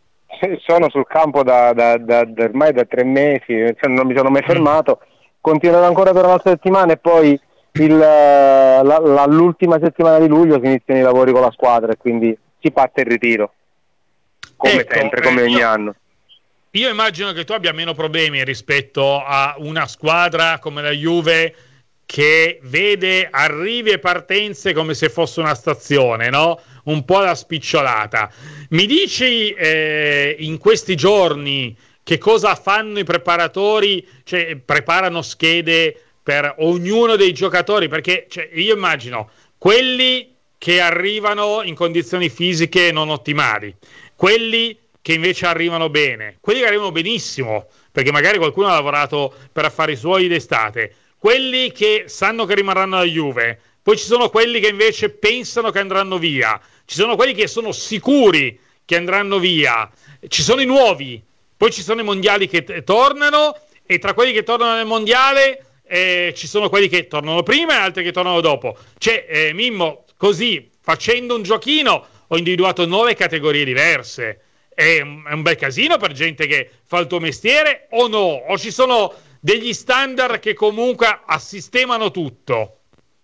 Sono sul campo da, da, da, da ormai da tre mesi, non mi sono mai fermato, continuerò ancora per una settimana e poi il, la, la, l'ultima settimana di luglio si iniziano i lavori con la squadra e quindi si parte il ritiro, come ecco, sempre, come eh, ogni io, anno. Io immagino che tu abbia meno problemi rispetto a una squadra come la Juve che vede arrivi e partenze come se fosse una stazione, no? Un po' la spicciolata. Mi dici eh, in questi giorni che cosa fanno i preparatori? Cioè, preparano schede per ognuno dei giocatori? Perché cioè, io immagino quelli che arrivano in condizioni fisiche non ottimali, quelli che invece arrivano bene, quelli che arrivano benissimo, perché magari qualcuno ha lavorato per affari suoi d'estate, quelli che sanno che rimarranno alla Juve, poi ci sono quelli che invece pensano che andranno via, ci sono quelli che sono sicuri che andranno via, ci sono i nuovi, poi ci sono i mondiali che t- tornano e tra quelli che tornano nel mondiale eh, ci sono quelli che tornano prima e altri che tornano dopo. Cioè, eh, Mimmo, così, facendo un giochino, ho individuato nove categorie diverse. È un, è un bel casino per gente che fa il tuo mestiere o no? O ci sono degli standard che comunque assistemano tutto?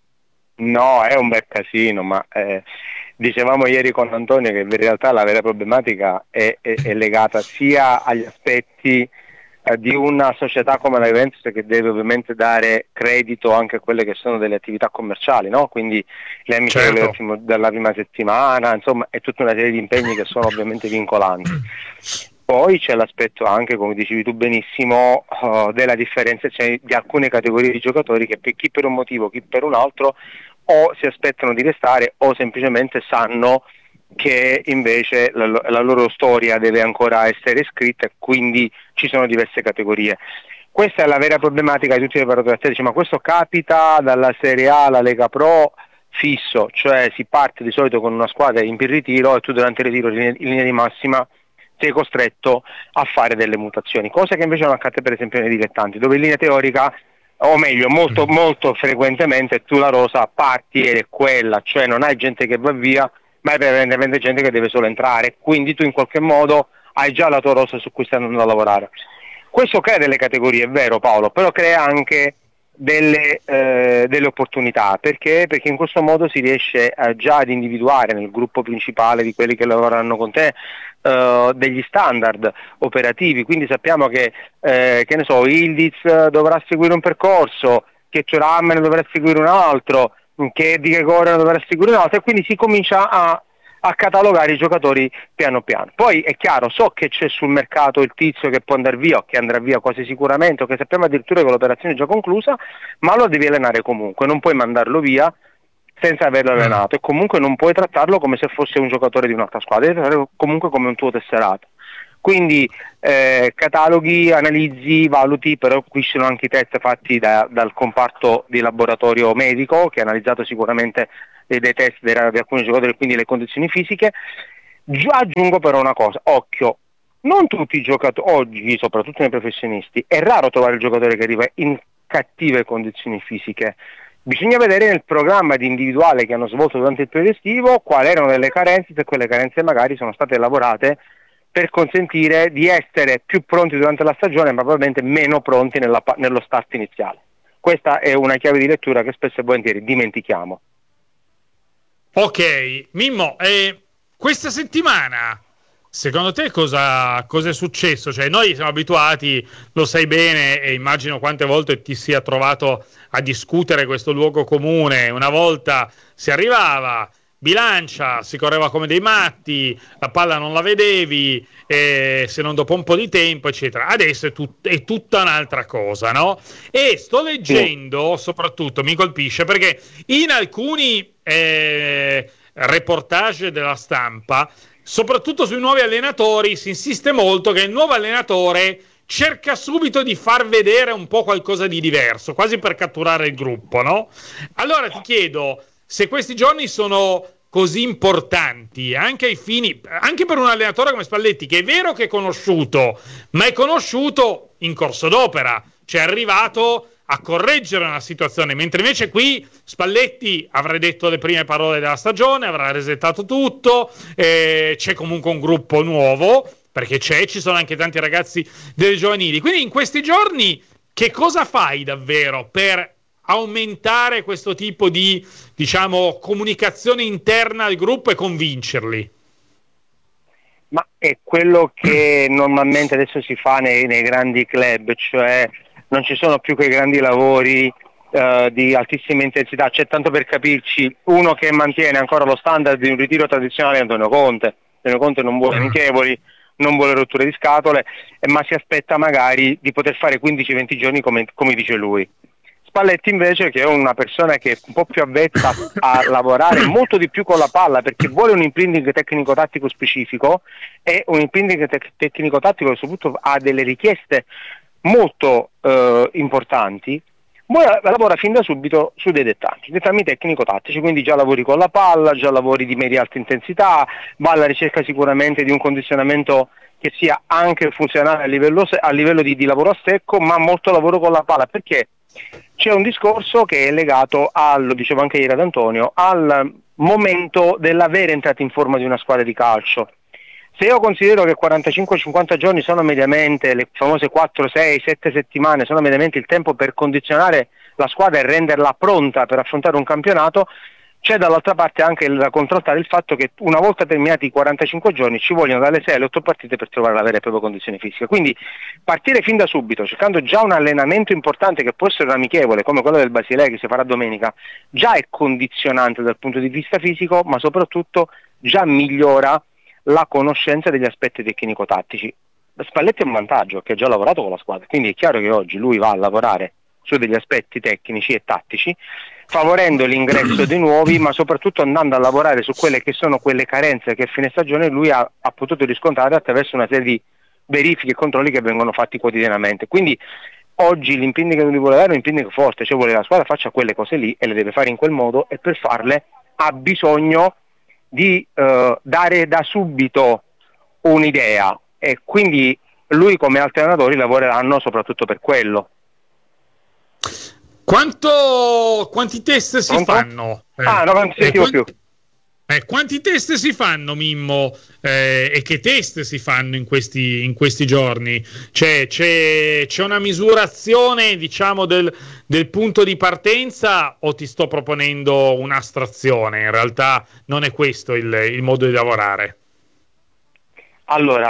No, è un bel casino, ma eh, dicevamo ieri con Antonio che in realtà la vera problematica è, è, è legata sia agli aspetti di una società come la Juventus che deve ovviamente dare credito anche a quelle che sono delle attività commerciali, no? Quindi le amichevoli certo. della prima settimana, insomma è tutta una serie di impegni che sono ovviamente vincolanti. Poi c'è l'aspetto anche, come dicevi tu benissimo, uh, della differenza cioè, di alcune categorie di giocatori che per chi per un motivo, chi per un altro o si aspettano di restare o semplicemente sanno che invece la, la loro storia deve ancora essere scritta e quindi ci sono diverse categorie. Questa è la vera problematica di tutti i preparatori atletici, ma questo capita dalla Serie A alla Lega Pro fisso, cioè si parte di solito con una squadra in ritiro e tu durante il ritiro in linea di massima sei costretto a fare delle mutazioni, cosa che invece non accade per esempio nei dilettanti, dove in linea teorica, o meglio molto molto frequentemente tu la rosa parti ed è quella, cioè non hai gente che va via ma è veramente gente che deve solo entrare, quindi tu in qualche modo hai già la tua rosa su cui stai andando a lavorare. Questo crea delle categorie, è vero Paolo, però crea anche delle, eh, delle opportunità, perché? Perché in questo modo si riesce eh, già ad individuare nel gruppo principale di quelli che lavoreranno con te eh, degli standard operativi, quindi sappiamo che, eh, che ne so, Ildiz dovrà seguire un percorso, che Thuram ne dovrà seguire un altro, che Di Gregorio ne dovrà seguire un altro, e quindi si comincia a, a catalogare i giocatori piano piano. Poi è chiaro, so che c'è sul mercato il tizio che può andare via o che andrà via quasi sicuramente, o che sappiamo addirittura che l'operazione è già conclusa, ma lo devi allenare comunque, non puoi mandarlo via senza averlo allenato, e comunque non puoi trattarlo come se fosse un giocatore di un'altra squadra, devi trattarlo comunque come un tuo tesserato. Quindi eh, cataloghi, analizzi, valuti, però qui ci sono anche i test fatti da, dal comparto di laboratorio medico, che ha analizzato sicuramente dei, dei test di, di alcuni giocatori, quindi le condizioni fisiche. Già aggiungo però una cosa, occhio, non tutti i giocatori, oggi soprattutto nei professionisti, è raro trovare il giocatore che arriva in cattive condizioni fisiche. Bisogna vedere nel programma di individuale che hanno svolto durante il periodo estivo quali erano delle carenze, se quelle carenze magari sono state lavorate per consentire di essere più pronti durante la stagione, ma probabilmente meno pronti nella, nello start iniziale. Questa è una chiave di lettura che spesso e volentieri dimentichiamo. Ok, Mimmo, eh, questa settimana secondo te cosa, cosa è successo? Cioè, noi siamo abituati, lo sai bene, e immagino quante volte ti sia trovato a discutere questo luogo comune. Una volta si arrivava, bilancia, si correva come dei matti, la palla non la vedevi, eh, se non dopo un po' di tempo, eccetera. Adesso è, tut- è tutta un'altra cosa, no? E sto leggendo, soprattutto mi colpisce, perché in alcuni eh, reportage della stampa, soprattutto sui nuovi allenatori, si insiste molto che il nuovo allenatore cerca subito di far vedere un po' qualcosa di diverso, quasi per catturare il gruppo, no? Allora ti chiedo, se questi giorni sono così importanti anche ai fini, anche per un allenatore come Spalletti, che è vero che è conosciuto, ma è conosciuto in corso d'opera, cioè è arrivato a correggere una situazione, mentre invece qui Spalletti avrà detto le prime parole della stagione, avrà resettato tutto, eh, c'è comunque un gruppo nuovo, perché c'è, ci sono anche tanti ragazzi delle giovanili. Quindi in questi giorni che cosa fai davvero per aumentare questo tipo di, diciamo, comunicazione interna al gruppo e convincerli? Ma è quello che normalmente adesso si fa nei, nei grandi club, cioè non ci sono più quei grandi lavori uh, di altissima intensità. C'è, tanto per capirci, uno che mantiene ancora lo standard di un ritiro tradizionale è Antonio Conte. Antonio Conte non vuole amichevoli, non vuole rotture di scatole, eh, ma si aspetta magari di poter fare quindici venti giorni come, come dice lui. Spalletti invece, che è una persona che è un po' più avvezza a lavorare molto di più con la palla, perché vuole un imprinting tecnico-tattico specifico, e un imprinting te- tecnico-tattico che soprattutto ha delle richieste molto eh, importanti, lavora fin da subito su dei dettagli, dettagli tecnico-tattici, quindi già lavori con la palla, già lavori di media-alta intensità, va alla ricerca sicuramente di un condizionamento che sia anche funzionale a livello, a livello di, di lavoro a secco, ma molto lavoro con la palla, perché c'è un discorso che è legato, al, lo dicevo anche ieri ad Antonio, al momento della vera entrata in forma di una squadra di calcio. Se io considero che quarantacinque cinquanta giorni sono mediamente, le famose quattro, sei, sette settimane, sono mediamente il tempo per condizionare la squadra e renderla pronta per affrontare un campionato, c'è dall'altra parte anche da contrastare il fatto che una volta terminati i quarantacinque giorni ci vogliono dalle sei alle otto partite per trovare la vera e propria condizione fisica. Quindi partire fin da subito, cercando già un allenamento importante che può essere un amichevole come quello del Basilea che si farà domenica, già è condizionante dal punto di vista fisico, ma soprattutto già migliora la conoscenza degli aspetti tecnico-tattici. Spalletti è un vantaggio, che ha già lavorato con la squadra, quindi è chiaro che oggi lui va a lavorare su degli aspetti tecnici e tattici, favorendo l'ingresso dei nuovi, ma soprattutto andando a lavorare su quelle che sono quelle carenze che a fine stagione lui ha, ha potuto riscontrare attraverso una serie di verifiche e controlli che vengono fatti quotidianamente. Quindi oggi l'impegno che lui vuole dare è un impegno forte, cioè vuole che la squadra faccia quelle cose lì e le deve fare in quel modo, e per farle ha bisogno di uh, dare da subito un'idea, e quindi lui come altri allenatori lavoreranno soprattutto per quello. Quanto, quanti test si Pronto? fanno? Ah, no, non sentivo eh, più. Eh, quanti test si fanno, Mimmo? Eh, e che test si fanno in questi, in questi giorni? C'è, c'è, c'è una misurazione, diciamo, del, del punto di partenza, o ti sto proponendo un'astrazione? In realtà non è questo il, il modo di lavorare. Allora,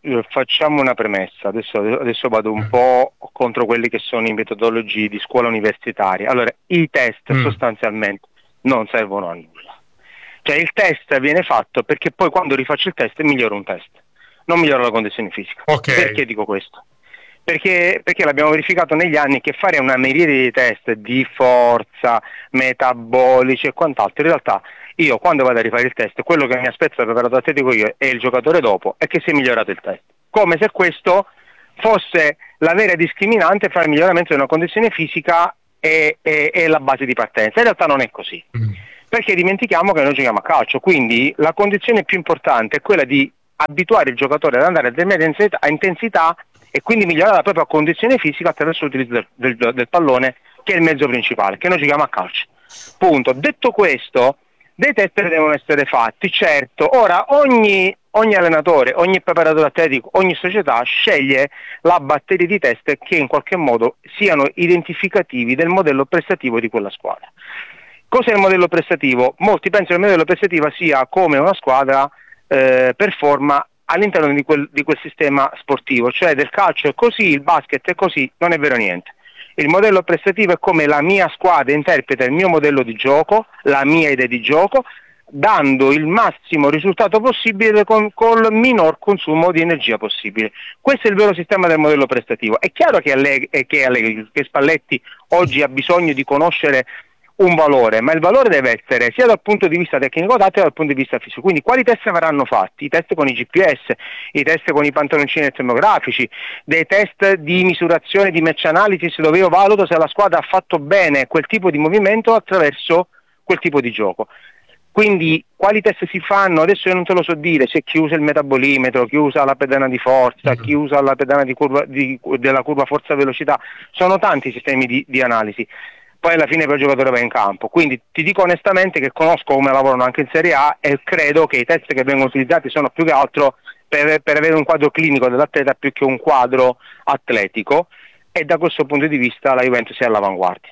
eh, facciamo una premessa, adesso, adesso vado un po' contro quelli che sono i metodologi di scuola universitaria. Allora, i test mm. sostanzialmente non servono a nulla. Cioè il test viene fatto perché poi quando rifaccio il test migliora un test, non migliora la condizione fisica. Okay. Perché dico questo? Perché, perché l'abbiamo verificato negli anni che fare una miriade di test di forza, metabolici e quant'altro, in realtà io quando vado a rifare il test, quello che mi aspetto dal preparato atletico io e il giocatore dopo è che si è migliorato il test. Come se questo fosse la vera discriminante fra il miglioramento di una condizione fisica e, e, e la base di partenza. In realtà non è così. Mm. Perché dimentichiamo che noi giochiamo a calcio, quindi la condizione più importante è quella di abituare il giocatore ad andare a determinata intensità, a intensità e quindi migliorare la propria condizione fisica attraverso l'utilizzo del, del, del pallone, che è il mezzo principale, che noi giochiamo a calcio. Punto. Detto questo, dei test devono essere fatti, certo. Ora ogni, ogni allenatore, ogni preparatore atletico, ogni società sceglie la batteria di test che in qualche modo siano identificativi del modello prestativo di quella squadra. Cos'è il modello prestativo? Molti pensano che il modello prestativo sia come una squadra eh, performa all'interno di quel, di quel sistema sportivo, cioè del calcio è così, il basket è così. Non è vero niente. Il modello prestativo è come la mia squadra interpreta il mio modello di gioco, la mia idea di gioco, dando il massimo risultato possibile con col minor consumo di energia possibile. Questo è il vero sistema del modello prestativo. È chiaro che, Allegri, che, Allegri, che Spalletti oggi ha bisogno di conoscere un valore, ma il valore deve essere sia dal punto di vista tecnico-tattico che dal punto di vista fisico. Quindi quali test verranno fatti? I test con i G P S, i test con i pantaloncini termografici, dei test di misurazione di match analysis dove io valuto se la squadra ha fatto bene quel tipo di movimento attraverso quel tipo di gioco. Quindi quali test si fanno? Adesso io non te lo so dire, c'è chi usa il metabolimetro, chi usa la pedana di forza, mm-hmm. chi usa la pedana di curva, di, della curva forza-velocità, sono tanti i sistemi di, di analisi. Poi alla fine per il giocatore va in campo, quindi ti dico onestamente che conosco come lavorano anche in Serie A e credo che i test che vengono utilizzati sono più che altro per, per avere un quadro clinico dell'atleta più che un quadro atletico, e da questo punto di vista la Juventus è all'avanguardia.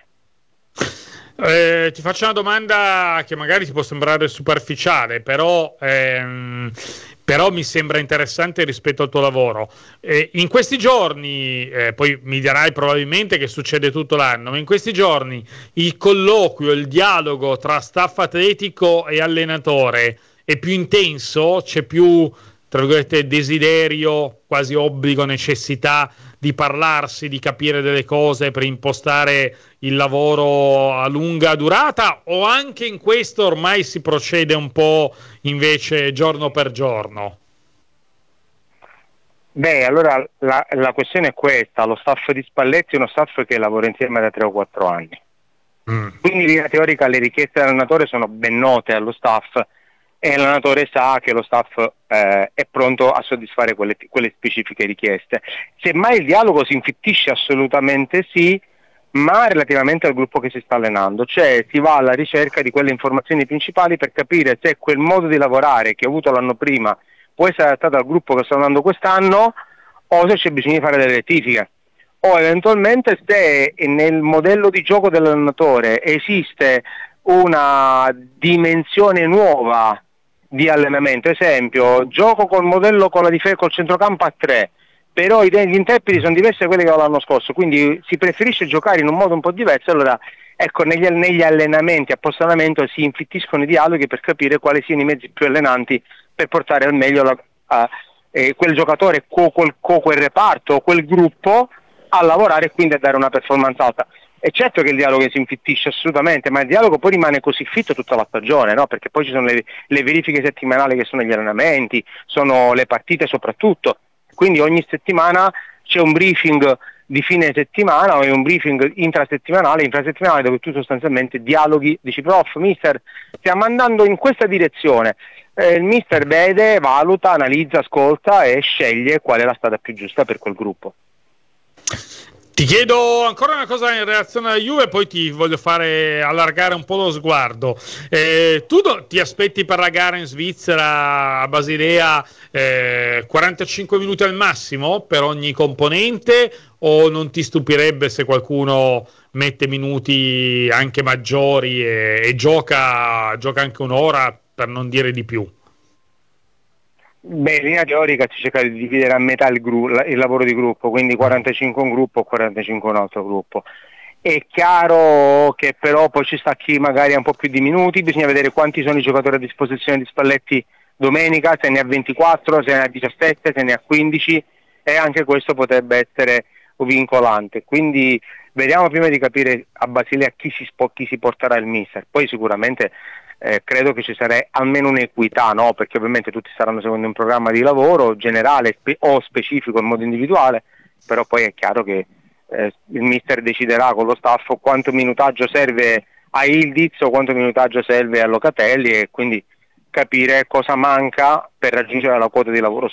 Eh, ti faccio una domanda che magari ti può sembrare superficiale, però, ehm, però mi sembra interessante rispetto al tuo lavoro. Eh, in questi giorni, eh, poi mi dirai probabilmente che succede tutto l'anno, ma in questi giorni il colloquio, il dialogo tra staff atletico e allenatore è più intenso, c'è più, tra virgolette, desiderio, quasi obbligo, necessità di parlarsi, di capire delle cose per impostare il lavoro a lunga durata, o anche in questo ormai si procede un po' invece giorno per giorno? Beh, allora la, la questione è questa: lo staff di Spalletti è uno staff che lavora insieme da tre o quattro anni. Mm. Quindi in linea teorica le richieste dell'allenatore sono ben note allo staff e l'allenatore sa che lo staff eh, è pronto a soddisfare quelle, quelle specifiche richieste. Semmai il dialogo si infittisce, assolutamente sì, ma relativamente al gruppo che si sta allenando, cioè si va alla ricerca di quelle informazioni principali per capire se quel modo di lavorare che ho avuto l'anno prima può essere adattato al gruppo che sto andando quest'anno, o se c'è bisogno di fare delle rettifiche, o eventualmente se nel modello di gioco dell'allenatore esiste una dimensione nuova di allenamento. Esempio, gioco col modello con la difesa col centrocampo a tre, però gli interpreti sono diversi da quelli che l'anno scorso, quindi si preferisce giocare in un modo un po' diverso. Allora ecco, negli, negli allenamenti a post-allenamento si infittiscono i dialoghi per capire quali siano i mezzi più allenanti per portare al meglio la, a, eh, quel giocatore, co, quel, co, quel reparto, quel gruppo a lavorare e quindi a dare una performance alta. È certo che il dialogo si infittisce assolutamente, ma il dialogo poi rimane così fitto tutta la stagione, no? Perché poi ci sono le, le verifiche settimanali che sono gli allenamenti, sono le partite soprattutto, quindi ogni settimana c'è un briefing di fine settimana o un briefing intrasettimanale, infrasettimanale, dove tu sostanzialmente dialoghi, dici prof, mister, stiamo andando in questa direzione, eh, il mister vede, valuta, analizza, ascolta e sceglie qual è la strada più giusta per quel gruppo. Ti chiedo ancora una cosa in relazione alla Juve, poi ti voglio fare allargare un po' lo sguardo. Eh, tu do, ti aspetti per la gara in Svizzera a Basilea eh, quarantacinque minuti al massimo per ogni componente, o non ti stupirebbe se qualcuno mette minuti anche maggiori e, e gioca, gioca anche un'ora, per non dire di più? Beh, in linea teorica si cerca di dividere a metà il, gru- il lavoro di gruppo, quindi quarantacinque un gruppo, quarantacinque un altro gruppo. È chiaro che però poi ci sta chi magari ha un po' più di minuti, bisogna vedere quanti sono i giocatori a disposizione di Spalletti domenica, se ne ha ventiquattro, se ne ha diciassette, se ne ha quindici, e anche questo potrebbe essere vincolante. Quindi vediamo prima di capire a Basilea chi si, spo- chi si porterà il mister, poi sicuramente Eh, credo che ci sarà almeno un'equità, no? Perché ovviamente tutti staranno seguendo un programma di lavoro generale spe- o specifico in modo individuale, però poi è chiaro che eh, il mister deciderà con lo staff quanto minutaggio serve a Ildiz o quanto minutaggio serve a Locatelli, e quindi capire cosa manca per raggiungere la quota di lavoro